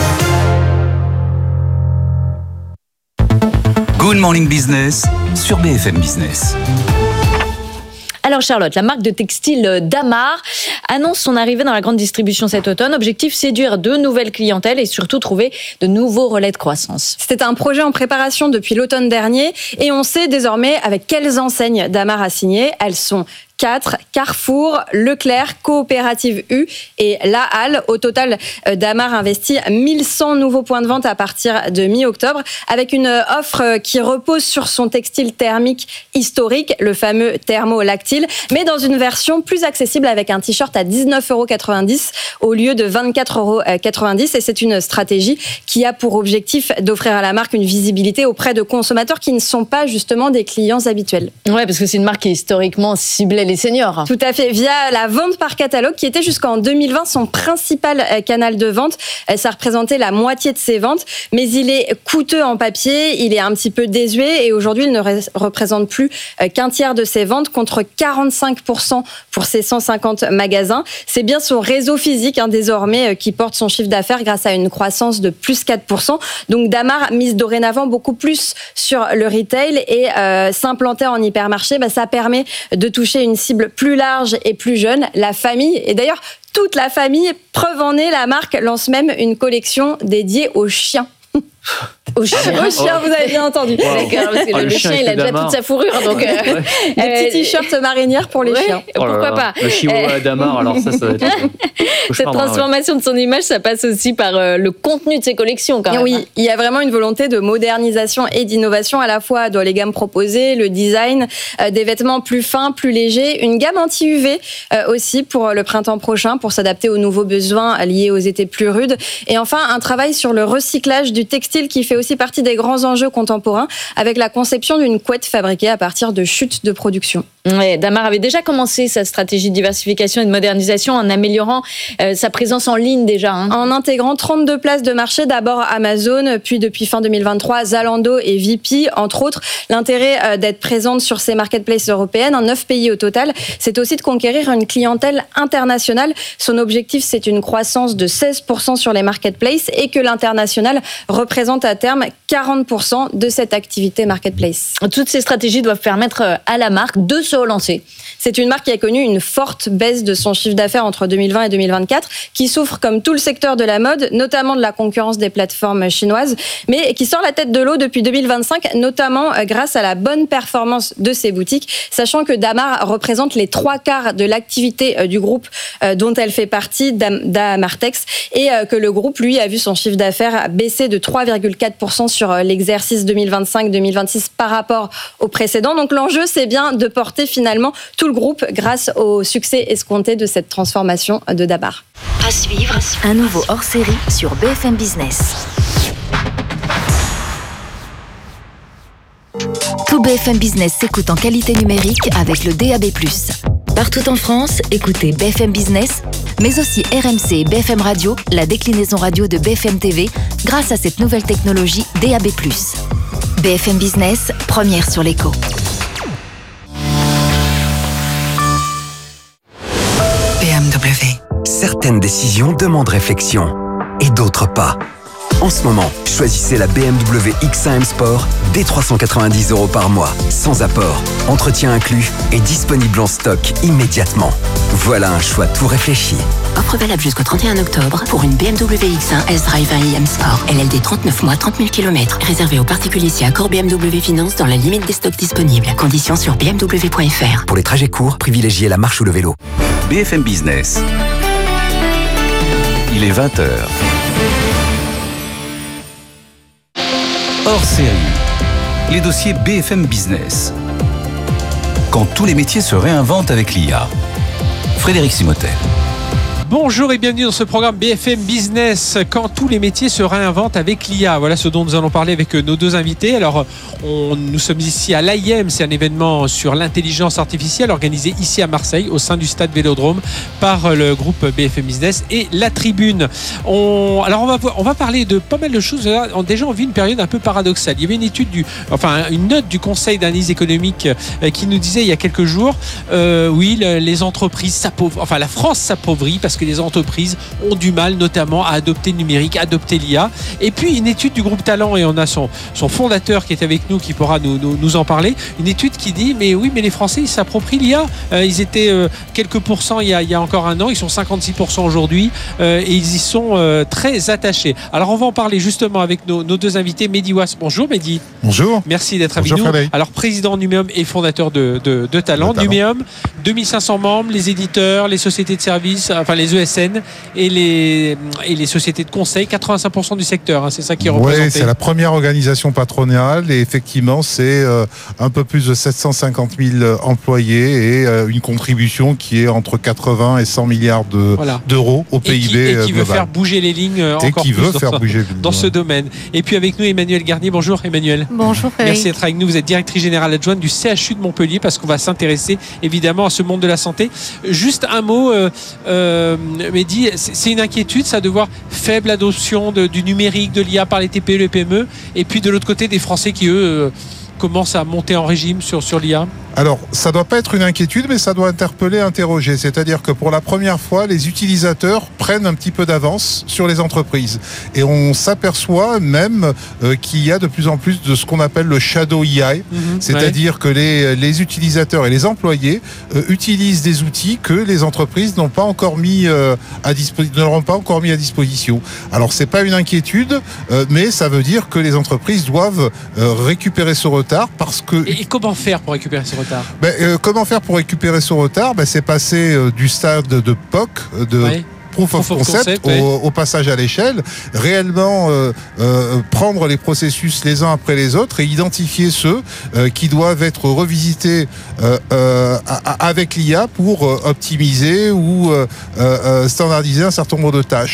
Good Morning Business sur BFM Business. Alors Charlotte, la marque de textile Damar annonce son arrivée dans la grande distribution cet automne. Objectif, séduire de nouvelles clientèles et surtout trouver de nouveaux relais de croissance. C'était un projet en préparation depuis l'automne dernier et on sait désormais avec quelles enseignes Damar a signé. Elles sont 4, Carrefour, Leclerc, Coopérative U et La Halle. Au total, Damar investit 1100 nouveaux points de vente à partir de mi-octobre avec une offre qui repose sur son textile thermique historique, le fameux thermolactyle, mais dans une version plus accessible avec un t-shirt à 19,90 € au lieu de 24,90 €. Et c'est une stratégie qui a pour objectif d'offrir à la marque une visibilité auprès de consommateurs qui ne sont pas justement des clients habituels. Ouais, parce que c'est une marque qui est historiquement ciblée les seniors. Tout à fait, via la vente par catalogue qui était jusqu'en 2020 son principal canal de vente. Ça représentait la moitié de ses ventes, mais il est coûteux en papier, il est un petit peu désuet et aujourd'hui il ne représente plus qu'un tiers de ses ventes contre 45% pour ses 150 magasins. C'est bien son réseau physique désormais qui porte son chiffre d'affaires grâce à une croissance de plus 4%. Donc Damar mise dorénavant beaucoup plus sur le retail et s'implanter en hypermarché, ça permet de toucher une cible plus large et plus jeune, la famille. Et d'ailleurs, toute la famille, preuve en est, la marque lance même une collection dédiée aux chiens. Au chien, vous avez bien entendu. D'accord, parce que le chien, il a déjà toute sa fourrure. Donc, des petits t-shirts marinières pour les chiens. Pourquoi pas. Le chihuahua Damar, alors ça va être... Cette transformation de son image, ça passe aussi par le contenu de ses collections, quand même. Oui, il y a vraiment une volonté de modernisation et d'innovation, à la fois dans les gammes proposées, le design, des vêtements plus fins, plus légers, une gamme anti-UV aussi pour le printemps prochain, pour s'adapter aux nouveaux besoins liés aux étés plus rudes. Et enfin, un travail sur le recyclage du textile qui fait aussi partie des grands enjeux contemporains avec la conception d'une couette fabriquée à partir de chutes de production. Ouais, Damar avait déjà commencé sa stratégie de diversification et de modernisation en améliorant sa présence en ligne déjà. En intégrant 32 places de marché, d'abord Amazon, puis depuis fin 2023, Zalando et Vip, entre autres. L'intérêt d'être présente sur ces marketplaces européennes, en 9 pays au total, c'est aussi de conquérir une clientèle internationale. Son objectif, c'est une croissance de 16% sur les marketplaces et que l'international représente à terme 40% de cette activité marketplace. Toutes ces stratégies doivent permettre à la marque de se relancer. C'est une marque qui a connu une forte baisse de son chiffre d'affaires entre 2020 et 2024, qui souffre comme tout le secteur de la mode, notamment de la concurrence des plateformes chinoises, mais qui sort la tête de l'eau depuis 2025, notamment grâce à la bonne performance de ses boutiques, sachant que Damar représente les 3/4 de l'activité du groupe dont elle fait partie, Damartex, et que le groupe, lui, a vu son chiffre d'affaires baisser de 3,4% sur l'exercice 2025-2026 par rapport au précédent. Donc l'enjeu, c'est bien de porter finalement tout le groupe grâce au succès escompté de cette transformation de Damar. À suivre, un nouveau hors-série sur BFM Business. Tout BFM Business s'écoute en qualité numérique avec le DAB+. Partout en France, écoutez BFM Business, mais aussi RMC et BFM Radio, la déclinaison radio de BFM TV, grâce à cette nouvelle technologie DAB+. BFM Business, première sur l'écho. BMW. Certaines décisions demandent réflexion et d'autres pas. En ce moment, choisissez la BMW X1 M Sport dès 390 € par mois, sans apport, entretien inclus et disponible en stock immédiatement. Voilà un choix tout réfléchi. Offre valable jusqu'au 31 octobre pour une BMW X1 S-Drive 1 M Sport. LLD 39 mois, 30 000 km. Réservé aux particuliers si accord BMW Finance dans la limite des stocks disponibles. Conditions sur bmw.fr. Pour les trajets courts, privilégiez la marche ou le vélo. BFM Business. Il est 20h. Hors série. Les dossiers BFM Business. Quand tous les métiers se réinventent avec l'IA. Frédéric Simotel. Bonjour et bienvenue dans ce programme BFM Business, quand tous les métiers se réinventent avec l'IA. Voilà ce dont nous allons parler avec nos deux invités. Alors, nous sommes ici à l'AIM, c'est un événement sur l'intelligence artificielle organisé ici à Marseille, au sein du stade Vélodrome, par le groupe BFM Business et La Tribune. On va parler de pas mal de choses. Déjà, on vit une période un peu paradoxale. Il y avait une note du Conseil d'analyse économique qui nous disait il y a quelques jours, les entreprises s'appauvrissent, enfin la France s'appauvrit parce que les entreprises ont du mal notamment à adopter le numérique, à adopter l'IA. Et puis une étude du groupe Talent, et on a son fondateur qui est avec nous, qui pourra nous en parler, une étude qui dit mais les Français ils s'approprient l'IA. Ils étaient quelques pourcents il y a encore un an, ils sont 56% aujourd'hui, et ils y sont très attachés. Alors on va en parler justement avec nos deux invités. Mehdi Ouass, bonjour Mehdi. Bonjour. Merci d'être avec nous. Frédéric. Alors président Numéum et fondateur de Talent. Numéum, 2500 membres, les éditeurs, les sociétés de services, enfin les ESN et les sociétés de conseil, 85% du secteur, hein, c'est ça qui est représenté. Oui, c'est la première organisation patronale et effectivement c'est un peu plus de 750 000 employés et une contribution qui est entre 80 et 100 milliards d'euros au PIB et qui veut faire bouger les lignes encore plus dans ce domaine. Et puis avec nous Emmanuel Garnier. Bonjour Emmanuel. Bonjour Frédéric. Merci d'être avec nous. Vous êtes directrice générale adjointe du CHU de Montpellier, parce qu'on va s'intéresser évidemment à ce monde de la santé. Juste un mot, Mehdi, c'est une inquiétude ça de voir faible adoption du numérique, de l'IA par les TPE et les PME, et puis de l'autre côté des Français qui eux commencent à monter en régime sur l'IA. Alors, ça doit pas être une inquiétude, mais ça doit interpeller, interroger. C'est-à-dire que pour la première fois, les utilisateurs prennent un petit peu d'avance sur les entreprises. Et on s'aperçoit même qu'il y a de plus en plus de ce qu'on appelle le shadow AI. C'est-à-dire que les utilisateurs et les employés utilisent des outils que les entreprises n'ont pas encore mis à disposition. Alors, c'est pas une inquiétude, mais ça veut dire que les entreprises doivent récupérer ce retard parce que... Et comment faire pour récupérer ce retard ? Comment faire pour récupérer ce retard ? C'est passer du stade de POC, Proof of Concept, au passage à l'échelle, réellement prendre les processus les uns après les autres et identifier ceux qui doivent être revisités avec l'IA pour optimiser ou standardiser un certain nombre de tâches.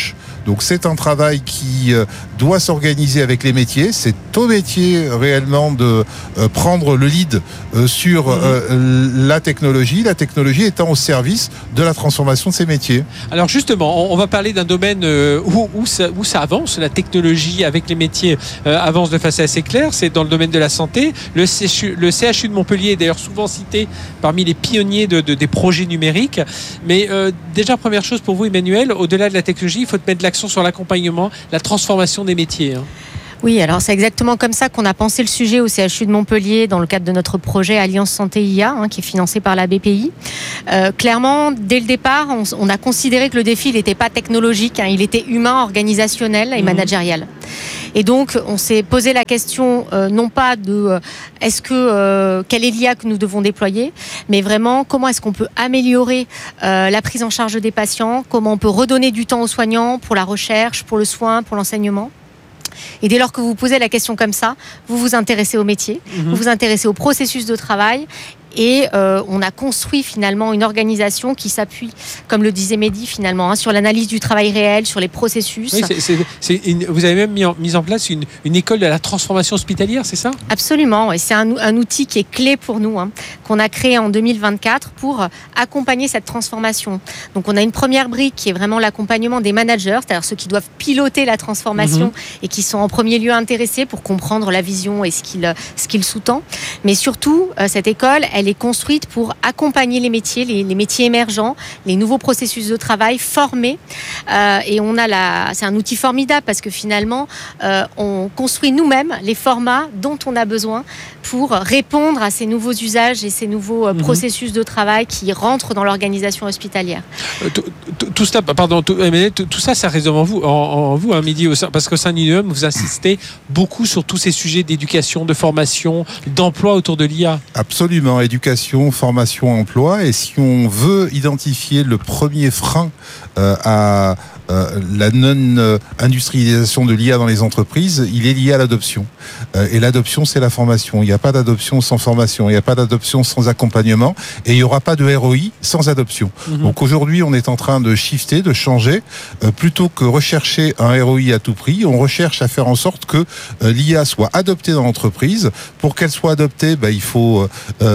Donc c'est un travail qui doit s'organiser avec les métiers. C'est au métier réellement de prendre le lead sur la technologie étant au service de la transformation de ces métiers. Alors justement, on va parler d'un domaine où ça avance, la technologie avec les métiers avance de façon assez claire, c'est dans le domaine de la santé. Le CHU de Montpellier est d'ailleurs souvent cité parmi les pionniers des projets numériques. Mais déjà, première chose pour vous, Emmanuel, au-delà de la technologie, il faut mettre l'accent sur l'accompagnement, la transformation des métiers. Oui, alors c'est exactement comme ça qu'on a pensé le sujet au CHU de Montpellier dans le cadre de notre projet Alliance Santé IA, qui est financé par la BPI. Clairement, dès le départ, on a considéré que le défi il n'était pas technologique, il était humain, organisationnel et managérial. Et donc, on s'est posé la question, non pas de quelle est l'IA que nous devons déployer, mais vraiment comment est-ce qu'on peut améliorer la prise en charge des patients, comment on peut redonner du temps aux soignants pour la recherche, pour le soin, pour l'enseignement. Et dès lors que vous posez la question comme ça, vous vous intéressez au métier, vous vous intéressez au processus de travail. Et on a construit finalement une organisation qui s'appuie, comme le disait Mehdi finalement, sur l'analyse du travail réel, sur les processus. Oui, vous avez même mis en place une école de la transformation hospitalière, c'est ça ? Absolument, et c'est un outil qui est clé pour nous, qu'on a créé en 2024 pour accompagner cette transformation. Donc on a une première brique qui est vraiment l'accompagnement des managers, c'est-à-dire ceux qui doivent piloter la transformation et qui sont en premier lieu intéressés pour comprendre la vision et ce qu'il sous-tend. Mais surtout, cette école, elle est construite pour accompagner les métiers, les métiers émergents, les nouveaux processus de travail, former. Et c'est un outil formidable parce que finalement, on construit nous-mêmes les formats dont on a besoin pour répondre à ces nouveaux usages et ces nouveaux processus de travail qui rentrent dans l'organisation hospitalière. Tout ça, ça résonne en vous, Mehdi, parce qu'au sein d'Ineum, vous insistez beaucoup sur tous ces sujets d'éducation, de formation, d'emploi autour de l'IA. Absolument, éducation, formation, emploi. Et si on veut identifier le premier frein à la non-industrialisation de l'IA dans les entreprises, il est lié à l'adoption. Et l'adoption, c'est la formation. Il n'y a pas d'adoption sans formation. Il n'y a pas d'adoption sans accompagnement. Et il n'y aura pas de ROI sans adoption. Donc aujourd'hui, on est en train de shifter, de changer. Plutôt que rechercher un ROI à tout prix, on recherche à faire en sorte que l'IA soit adoptée dans l'entreprise. Pour qu'elle soit adoptée, il faut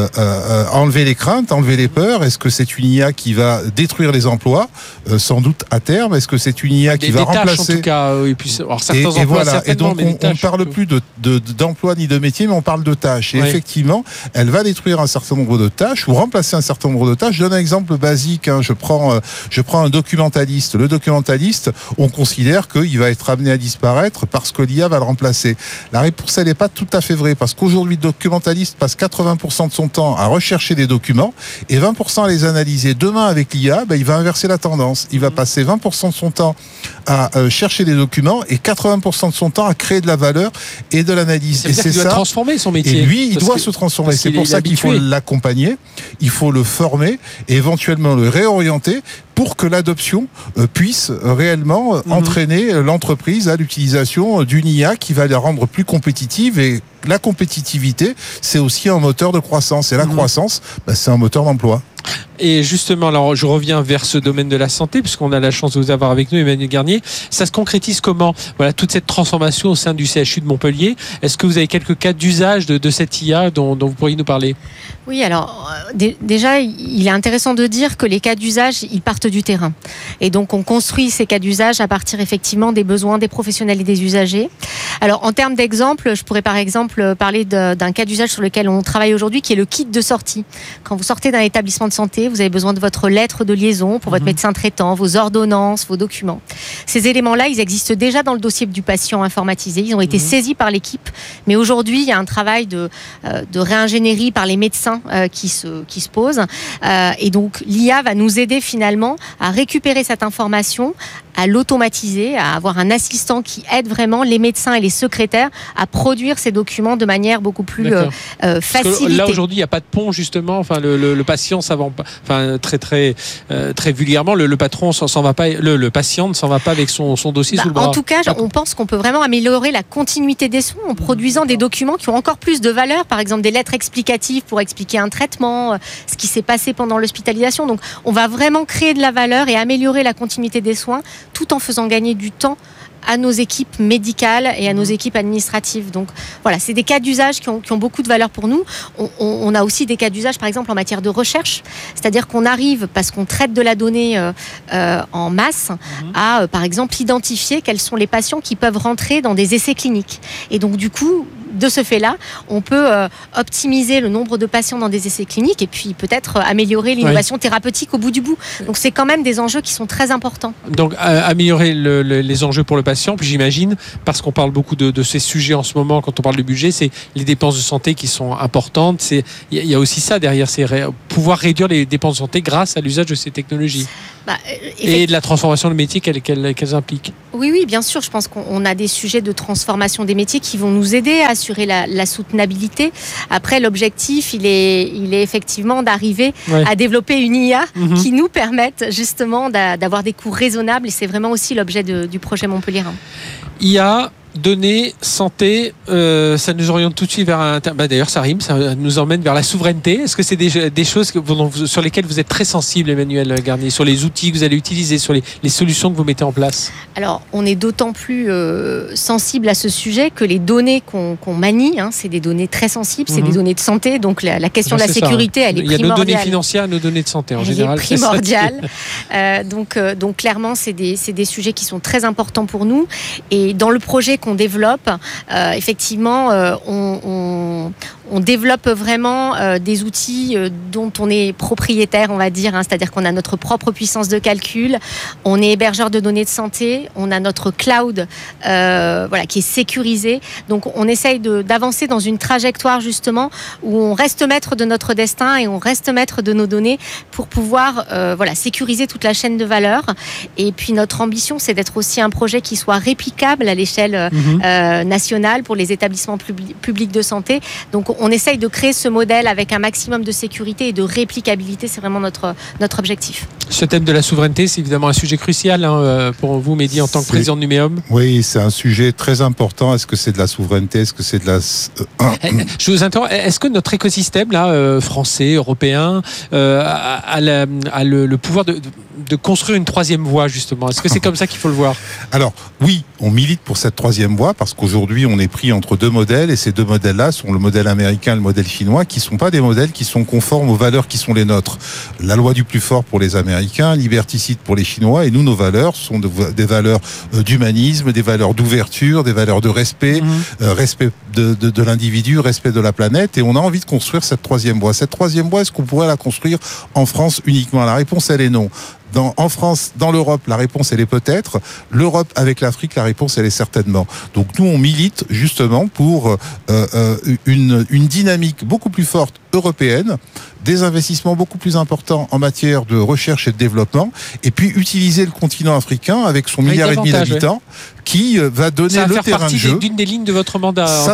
enlever les craintes, enlever les peurs. Est-ce que c'est une IA qui va détruire les emplois ? Sans doute à terme. Est-ce que c'est une IA qui va remplacer... en tout cas, et puis, alors certains emplois, voilà. Et donc, on ne parle plus d'emploi ni de métier, mais on parle de tâches. Et effectivement, elle va détruire un certain nombre de tâches ou remplacer un certain nombre de tâches. Je donne un exemple basique. Je prends un documentaliste. Le documentaliste, on considère qu'il va être amené à disparaître parce que l'IA va le remplacer. La réponse, elle n'est pas tout à fait vraie parce qu'aujourd'hui, le documentaliste passe 80% de son temps à rechercher des documents et 20% à les analyser. Demain, avec l'IA, il va inverser la tendance. Il va passer 20% de son temps à chercher des documents et 80% de son temps à créer de la valeur et de l'analyse. Et c'est ça. Il doit transformer son métier. Et lui, il doit se transformer. C'est pour ça qu'il faut l'accompagner, il faut le former et éventuellement le réorienter pour que l'adoption puisse réellement entraîner l'entreprise à l'utilisation d'une IA qui va la rendre plus compétitive. Et la compétitivité, c'est aussi un moteur de croissance. Et la croissance, c'est un moteur d'emploi. Et justement, alors je reviens vers ce domaine de la santé, puisqu'on a la chance de vous avoir avec nous, Emmanuel Garnier. Ça se concrétise comment ? Voilà, toute cette transformation au sein du CHU de Montpellier. Est-ce que vous avez quelques cas d'usage de cette IA dont vous pourriez nous parler ? Oui, alors déjà, il est intéressant de dire que les cas d'usage, ils partent du terrain. Et donc, on construit ces cas d'usage à partir effectivement des besoins des professionnels et des usagers. Alors, en termes d'exemple, je pourrais par exemple parler d'un cas d'usage sur lequel on travaille aujourd'hui, qui est le kit de sortie. Quand vous sortez d'un établissement de santé, vous avez besoin de votre lettre de liaison pour votre médecin traitant, vos ordonnances, vos documents. Ces éléments-là, ils existent déjà dans le dossier du patient informatisé. Ils ont été saisis par l'équipe. Mais aujourd'hui, il y a un travail de réingénierie par les médecins qui se pose. Et donc, l'IA va nous aider finalement à récupérer cette information, à l'automatiser, à avoir un assistant qui aide vraiment les médecins et les secrétaires à produire ces documents de manière beaucoup plus facilitée. Là, aujourd'hui, il n'y a pas de pont, justement. Enfin, le patient, ça va, très vulgairement, le patron s'en va pas, le patient ne s'en va pas avec son dossier sous le bras. En tout cas, on pense qu'on peut vraiment améliorer la continuité des soins en produisant des documents qui ont encore plus de valeur, par exemple des lettres explicatives pour expliquer un traitement, ce qui s'est passé pendant l'hospitalisation. Donc, on va vraiment créer de la valeur et améliorer la continuité des soins tout en faisant gagner du temps à nos équipes médicales et à nos équipes administratives. Donc voilà, c'est des cas d'usage qui ont beaucoup de valeur pour nous. On a aussi des cas d'usage, par exemple, en matière de recherche, c'est-à-dire qu'on arrive, parce qu'on traite de la donnée en masse, à, par exemple, identifier quels sont les patients qui peuvent rentrer dans des essais cliniques. Et donc, du coup, de ce fait-là, on peut optimiser le nombre de patients dans des essais cliniques et puis peut-être améliorer l'innovation thérapeutique au bout du bout. Donc, c'est quand même des enjeux qui sont très importants. Donc, améliorer les enjeux pour le patient, puis j'imagine, parce qu'on parle beaucoup de ces sujets en ce moment, quand on parle de budget, c'est les dépenses de santé qui sont importantes. Il y a aussi ça derrière, c'est pouvoir réduire les dépenses de santé grâce à l'usage de ces technologies. Et de la transformation de métiers qu'elles impliquent. Oui, bien sûr. Je pense qu'on a des sujets de transformation des métiers qui vont nous aider à assurer la soutenabilité. Après, l'objectif, il est effectivement d'arriver à développer une IA qui nous permette justement d'avoir des coûts raisonnables. Et c'est vraiment aussi l'objet du projet Montpellier. IA, données, santé, ça nous oriente tout de suite vers d'ailleurs, ça rime, ça nous emmène vers la souveraineté. Est-ce que c'est des choses sur lesquelles vous êtes très sensible, Emmanuelle Garnier, sur les outils que vous allez utiliser, sur les solutions que vous mettez en place? Alors, on est d'autant plus sensible à ce sujet que les données qu'on manie, c'est des données très sensibles, c'est des données de santé, donc la question de la sécurité, elle est primordiale. Il y a nos données financières, nos données de santé en général. Elle est primordiale. Donc clairement, c'est des sujets qui sont très importants pour nous. Et dans le projet qu'on développe, effectivement, on développe vraiment des outils dont on est propriétaire, on va dire, c'est-à-dire qu'on a notre propre puissance de calcul, on est hébergeur de données de santé, on a notre cloud qui est sécurisé. Donc on essaye d'avancer dans une trajectoire justement où on reste maître de notre destin et on reste maître de nos données pour pouvoir sécuriser toute la chaîne de valeur. Et puis notre ambition, c'est d'être aussi un projet qui soit réplicable à l'échelle nationale pour les établissements publics de santé. Donc on essaye de créer ce modèle avec un maximum de sécurité et de réplicabilité. C'est vraiment notre objectif. Ce thème de la souveraineté, c'est évidemment un sujet crucial pour vous, Mehdi, en tant que président de Numéum. Oui, c'est un sujet très important. Est-ce que c'est de la souveraineté? Est-ce que c'est de la... Je vous interromps. Est-ce que notre écosystème, français, européen, a le pouvoir de construire une troisième voie, justement? Est-ce que c'est comme ça qu'il faut le voir? Alors, oui, on milite pour cette troisième voie parce qu'aujourd'hui, on est pris entre deux modèles et ces deux modèles-là sont le modèle américain et le modèle chinois qui ne sont pas des modèles qui sont conformes aux valeurs qui sont les nôtres. La loi du plus fort pour les Américains, liberticide pour les Chinois et nous, nos valeurs sont des valeurs d'humanisme, des valeurs d'ouverture, des valeurs de respect, respect de l'individu, respect de la planète et on a envie de construire cette troisième voie. Cette troisième voie, est-ce qu'on pourrait la construire en France uniquement? La réponse, elle est non. En France, dans l'Europe, la réponse, elle est peut-être. L'Europe avec l'Afrique, la réponse, elle est certainement. Donc nous, on milite justement pour une dynamique beaucoup plus forte européenne, des investissements beaucoup plus importants en matière de recherche et de développement, et puis utiliser le continent africain avec son milliard et demi d'habitants, qui va donner le terrain de jeu. D'une des lignes de votre mandat. Ça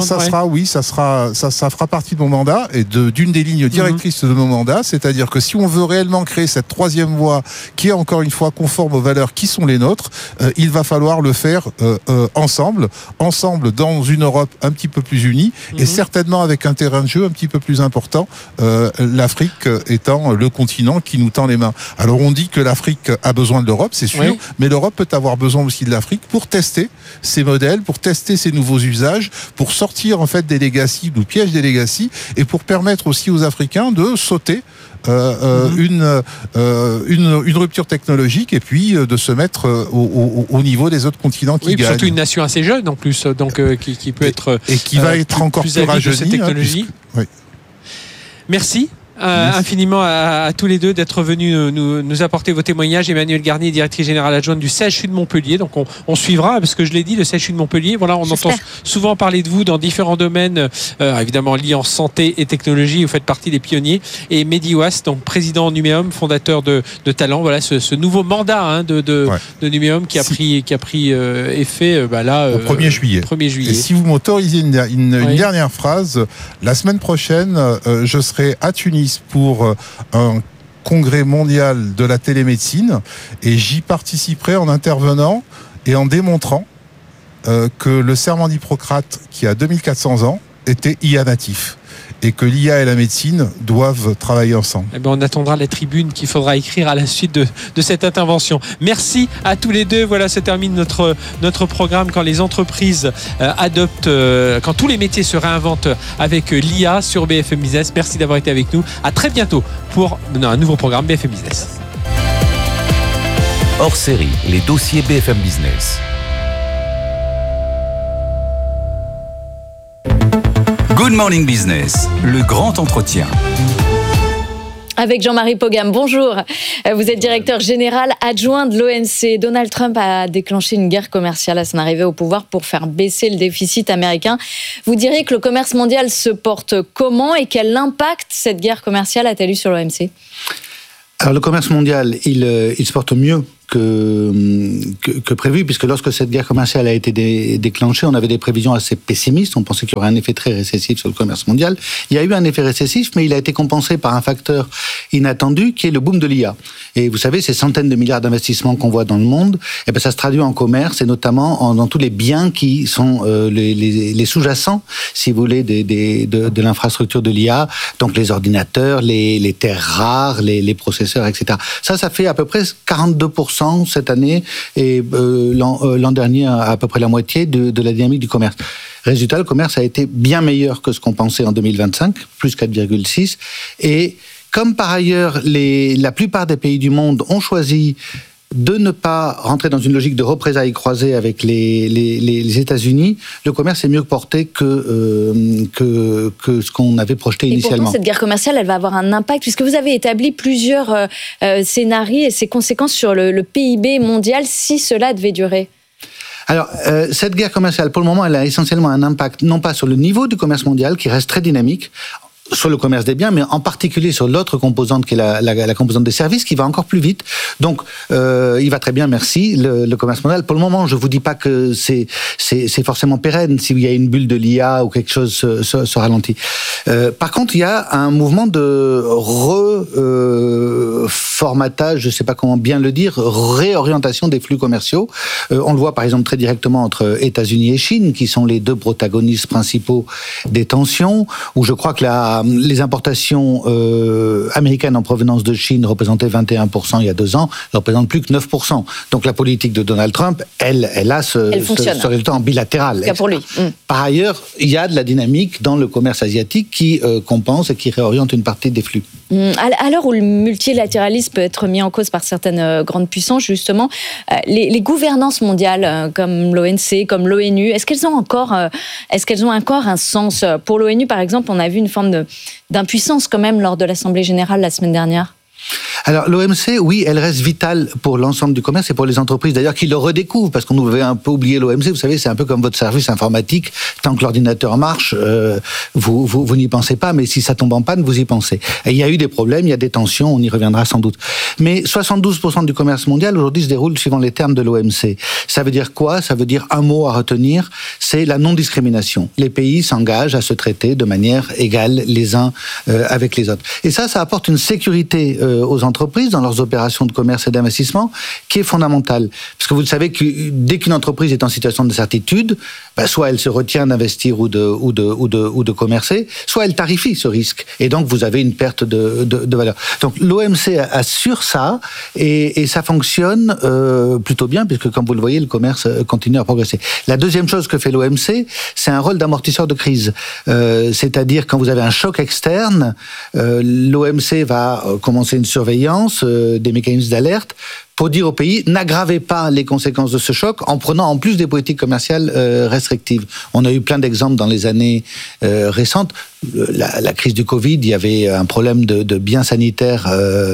fera partie de mon mandat et d'une des lignes directrices de mon mandat, c'est-à-dire que si on veut réellement créer cette troisième voie qui est encore une fois conforme aux valeurs qui sont les nôtres, il va falloir le faire ensemble dans une Europe un petit peu plus unie et certainement avec un terrain de jeu un petit peu plus important, l'Afrique étant le continent qui nous tend les mains. Alors on dit que l'Afrique a besoin de l'Europe, c'est sûr, mais l'Europe peut avoir besoin aussi de l'Afrique pour tester ces modèles, pour tester ces nouveaux usages, pour sortir en fait des legacy, du piège des legacy, et pour permettre aussi aux Africains de sauter une rupture technologique et puis de se mettre au niveau des autres continents qui gagnent. Surtout une nation assez jeune en plus, donc qui peut être et qui va être encore plus rajeunie. Cette technologie. Merci. Infiniment à tous les deux d'être venus nous apporter vos témoignages. Emmanuelle Garnier, directrice générale adjointe du CHU de Montpellier. Donc on suivra, parce que je l'ai dit, le CHU de Montpellier, voilà, on entend souvent parler de vous dans différents domaines, évidemment liés en santé et technologie. Vous faites partie des pionniers. Et Mehdi Ouass, donc président Numéum, fondateur de Talent. Voilà ce nouveau mandat de Numéum qui a pris effet au 1er juillet. Et si vous m'autorisez une dernière phrase, la semaine prochaine, je serai à Tunis pour un congrès mondial de la télémédecine et j'y participerai en intervenant et en démontrant que le serment d'Hippocrate qui a 2400 ans était IA natif. et que l'IA et la médecine doivent travailler ensemble. Eh bien, on attendra la tribune qu'il faudra écrire à la suite de cette intervention. Merci à tous les deux. Voilà, se termine notre programme quand les entreprises adoptent, quand tous les métiers se réinventent avec l'IA sur BFM Business. Merci d'avoir été avec nous. À très bientôt pour un nouveau programme BFM Business. Hors série, les dossiers BFM Business. Good Morning Business, le grand entretien. Avec Jean-Marie Pogam, bonjour. Vous êtes directeur général adjoint de l'OMC. Donald Trump a déclenché une guerre commerciale à son arrivée au pouvoir pour faire baisser le déficit américain. Vous diriez que le commerce mondial se porte comment et quel impact cette guerre commerciale a-t-elle eu sur l'OMC ? Alors le commerce mondial, il se porte mieux que prévu, puisque lorsque cette guerre commerciale a été déclenchée, on avait des prévisions assez pessimistes. On pensait qu'il y aurait un effet très récessif sur le commerce mondial. Il y a eu un effet récessif, mais il a été compensé par un facteur inattendu, qui est le boom de l'IA. Et vous savez, ces centaines de milliards d'investissements qu'on voit dans le monde, eh ben ça se traduit en commerce, et notamment dans tous les biens qui sont les sous-jacents, si vous voulez, de l'infrastructure de l'IA, donc les ordinateurs, les terres rares, les processeurs, etc. Ça fait à peu près 42% cette année, et l'an dernier à peu près la moitié de la dynamique du commerce. Résultat, le commerce a été bien meilleur que ce qu'on pensait en 2025, plus 4,6. Et comme par ailleurs, la plupart des pays du monde ont choisi de ne pas rentrer dans une logique de représailles croisées avec les États-Unis, le commerce est mieux porté que ce qu'on avait projeté initialement. Et pourtant, cette guerre commerciale, elle va avoir un impact, puisque vous avez établi plusieurs scénarios et ses conséquences sur le PIB mondial si cela devait durer. Alors, cette guerre commerciale, pour le moment, elle a essentiellement un impact, non pas sur le niveau du commerce mondial, qui reste très dynamique, sur le commerce des biens, mais en particulier sur l'autre composante qui est la composante des services, qui va encore plus vite. Donc, il va très bien, merci, le commerce mondial. Pour le moment, je vous dis pas que c'est forcément pérenne s'il y a une bulle de l'IA ou quelque chose se ralentit. Par contre, il y a un mouvement de reformatage, je sais pas comment bien le dire, réorientation des flux commerciaux. On le voit par exemple très directement entre États-Unis et Chine, qui sont les deux protagonistes principaux des tensions, où je crois que les importations américaines en provenance de Chine représentaient 21% il y a 2 ans, ne représentent plus que 9%. Donc la politique de Donald Trump, elle a ce résultat en bilatéral. Pour lui. Par ailleurs, il y a de la dynamique dans le commerce asiatique qui compense et qui réoriente une partie des flux. À l'heure où le multilatéralisme peut être mis en cause par certaines grandes puissances, justement, les gouvernances mondiales comme l'ONC, comme l'ONU, est-ce qu'elles ont encore un sens ? Pour l'ONU, par exemple, on a vu une forme d'impuissance quand même lors de l'Assemblée générale la semaine dernière. Alors l'OMC, oui, elle reste vitale pour l'ensemble du commerce et pour les entreprises d'ailleurs qui le redécouvrent, parce qu'on avait un peu oublié l'OMC. Vous savez, c'est un peu comme votre service informatique. Tant que l'ordinateur marche, vous n'y pensez pas, mais si ça tombe en panne, vous y pensez. Et il y a eu des problèmes, il y a des tensions, on y reviendra sans doute. Mais 72% du commerce mondial aujourd'hui se déroule suivant les termes de l'OMC. Ça veut dire quoi ? Ça veut dire un mot à retenir, c'est la non-discrimination. Les pays s'engagent à se traiter de manière égale les uns avec les autres. Et ça apporte une sécurité aux entreprises dans leurs opérations de commerce et d'investissement qui est fondamentale. Parce que vous le savez que dès qu'une entreprise est en situation d'incertitude, soit elle se retient d'investir ou de commercer, soit elle tarifie ce risque. Et donc vous avez une perte de valeur. Donc l'OMC assure ça et ça fonctionne plutôt bien puisque comme vous le voyez, le commerce continue à progresser. La deuxième chose que fait l'OMC, c'est un rôle d'amortisseur de crise. C'est-à-dire quand vous avez un choc externe, l'OMC va commencer une surveillance, des mécanismes d'alerte pour dire au pays, n'aggravez pas les conséquences de ce choc en prenant en plus des politiques commerciales restrictives. On a eu plein d'exemples dans les années récentes. La crise du Covid, il y avait un problème de biens sanitaires,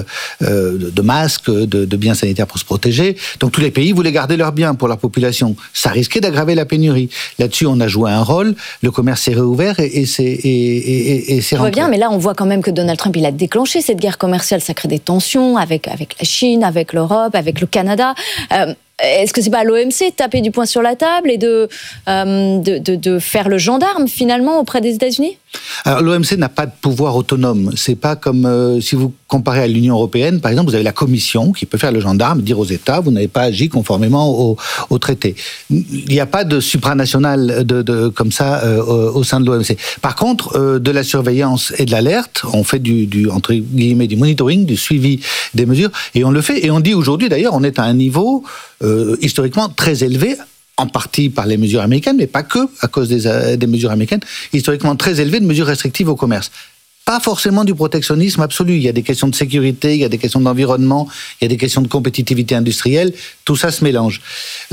de masques, de biens sanitaires pour se protéger. Donc tous les pays voulaient garder leurs biens pour leur population. Ça risquait d'aggraver la pénurie. Là-dessus, on a joué un rôle. Le commerce s'est réouvert et c'est rentré. Bien, mais là, on voit quand même que Donald Trump, il a déclenché cette guerre commerciale. Ça crée des tensions avec la Chine, avec l'Europe, avec le Canada. Est-ce que c'est pas à l'OMC de taper du poing sur la table et de faire le gendarme finalement auprès des États-Unis ? Alors l'OMC n'a pas de pouvoir autonome. C'est pas comme si vous comparez à l'Union européenne, par exemple, vous avez la Commission qui peut faire le gendarme, dire aux États vous n'avez pas agi conformément au traité. Il n'y a pas de supranational comme ça au sein de l'OMC. Par contre, de la surveillance et de l'alerte, on fait entre guillemets du monitoring, du suivi des mesures, et on le fait. Et on dit aujourd'hui d'ailleurs, on est à un niveau historiquement très élevé. En partie par les mesures américaines, mais pas que à cause des mesures américaines, historiquement très élevées de mesures restrictives au commerce. Pas forcément du protectionnisme absolu. Il y a des questions de sécurité, il y a des questions d'environnement, il y a des questions de compétitivité industrielle. Tout ça se mélange.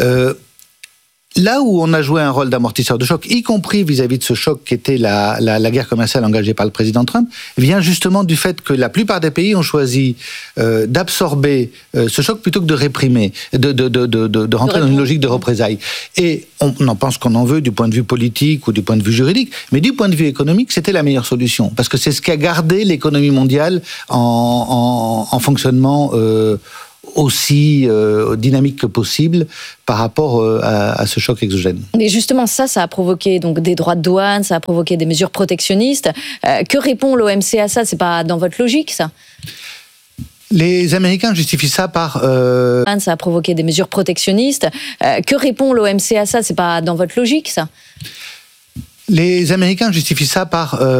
Là où on a joué un rôle d'amortisseur de choc, y compris vis-à-vis de ce choc qui était la guerre commerciale engagée par le président Trump, vient justement du fait que la plupart des pays ont choisi d'absorber ce choc plutôt que de réprimer, de rentrer dans une logique de représailles. Et on en pense qu'on en veut du point de vue politique ou du point de vue juridique, mais du point de vue économique, c'était la meilleure solution. Parce que c'est ce qui a gardé l'économie mondiale en fonctionnement aussi dynamique que possible par rapport à ce choc exogène. Mais justement, ça a provoqué donc des droits de douane, ça a provoqué des mesures protectionnistes. Que répond l'OMC à ça ? C'est pas dans votre logique, ça ? Les Américains justifient ça par... Ça a provoqué des mesures protectionnistes. Que répond l'OMC à ça ? C'est pas dans votre logique, ça ? Les Américains justifient ça par...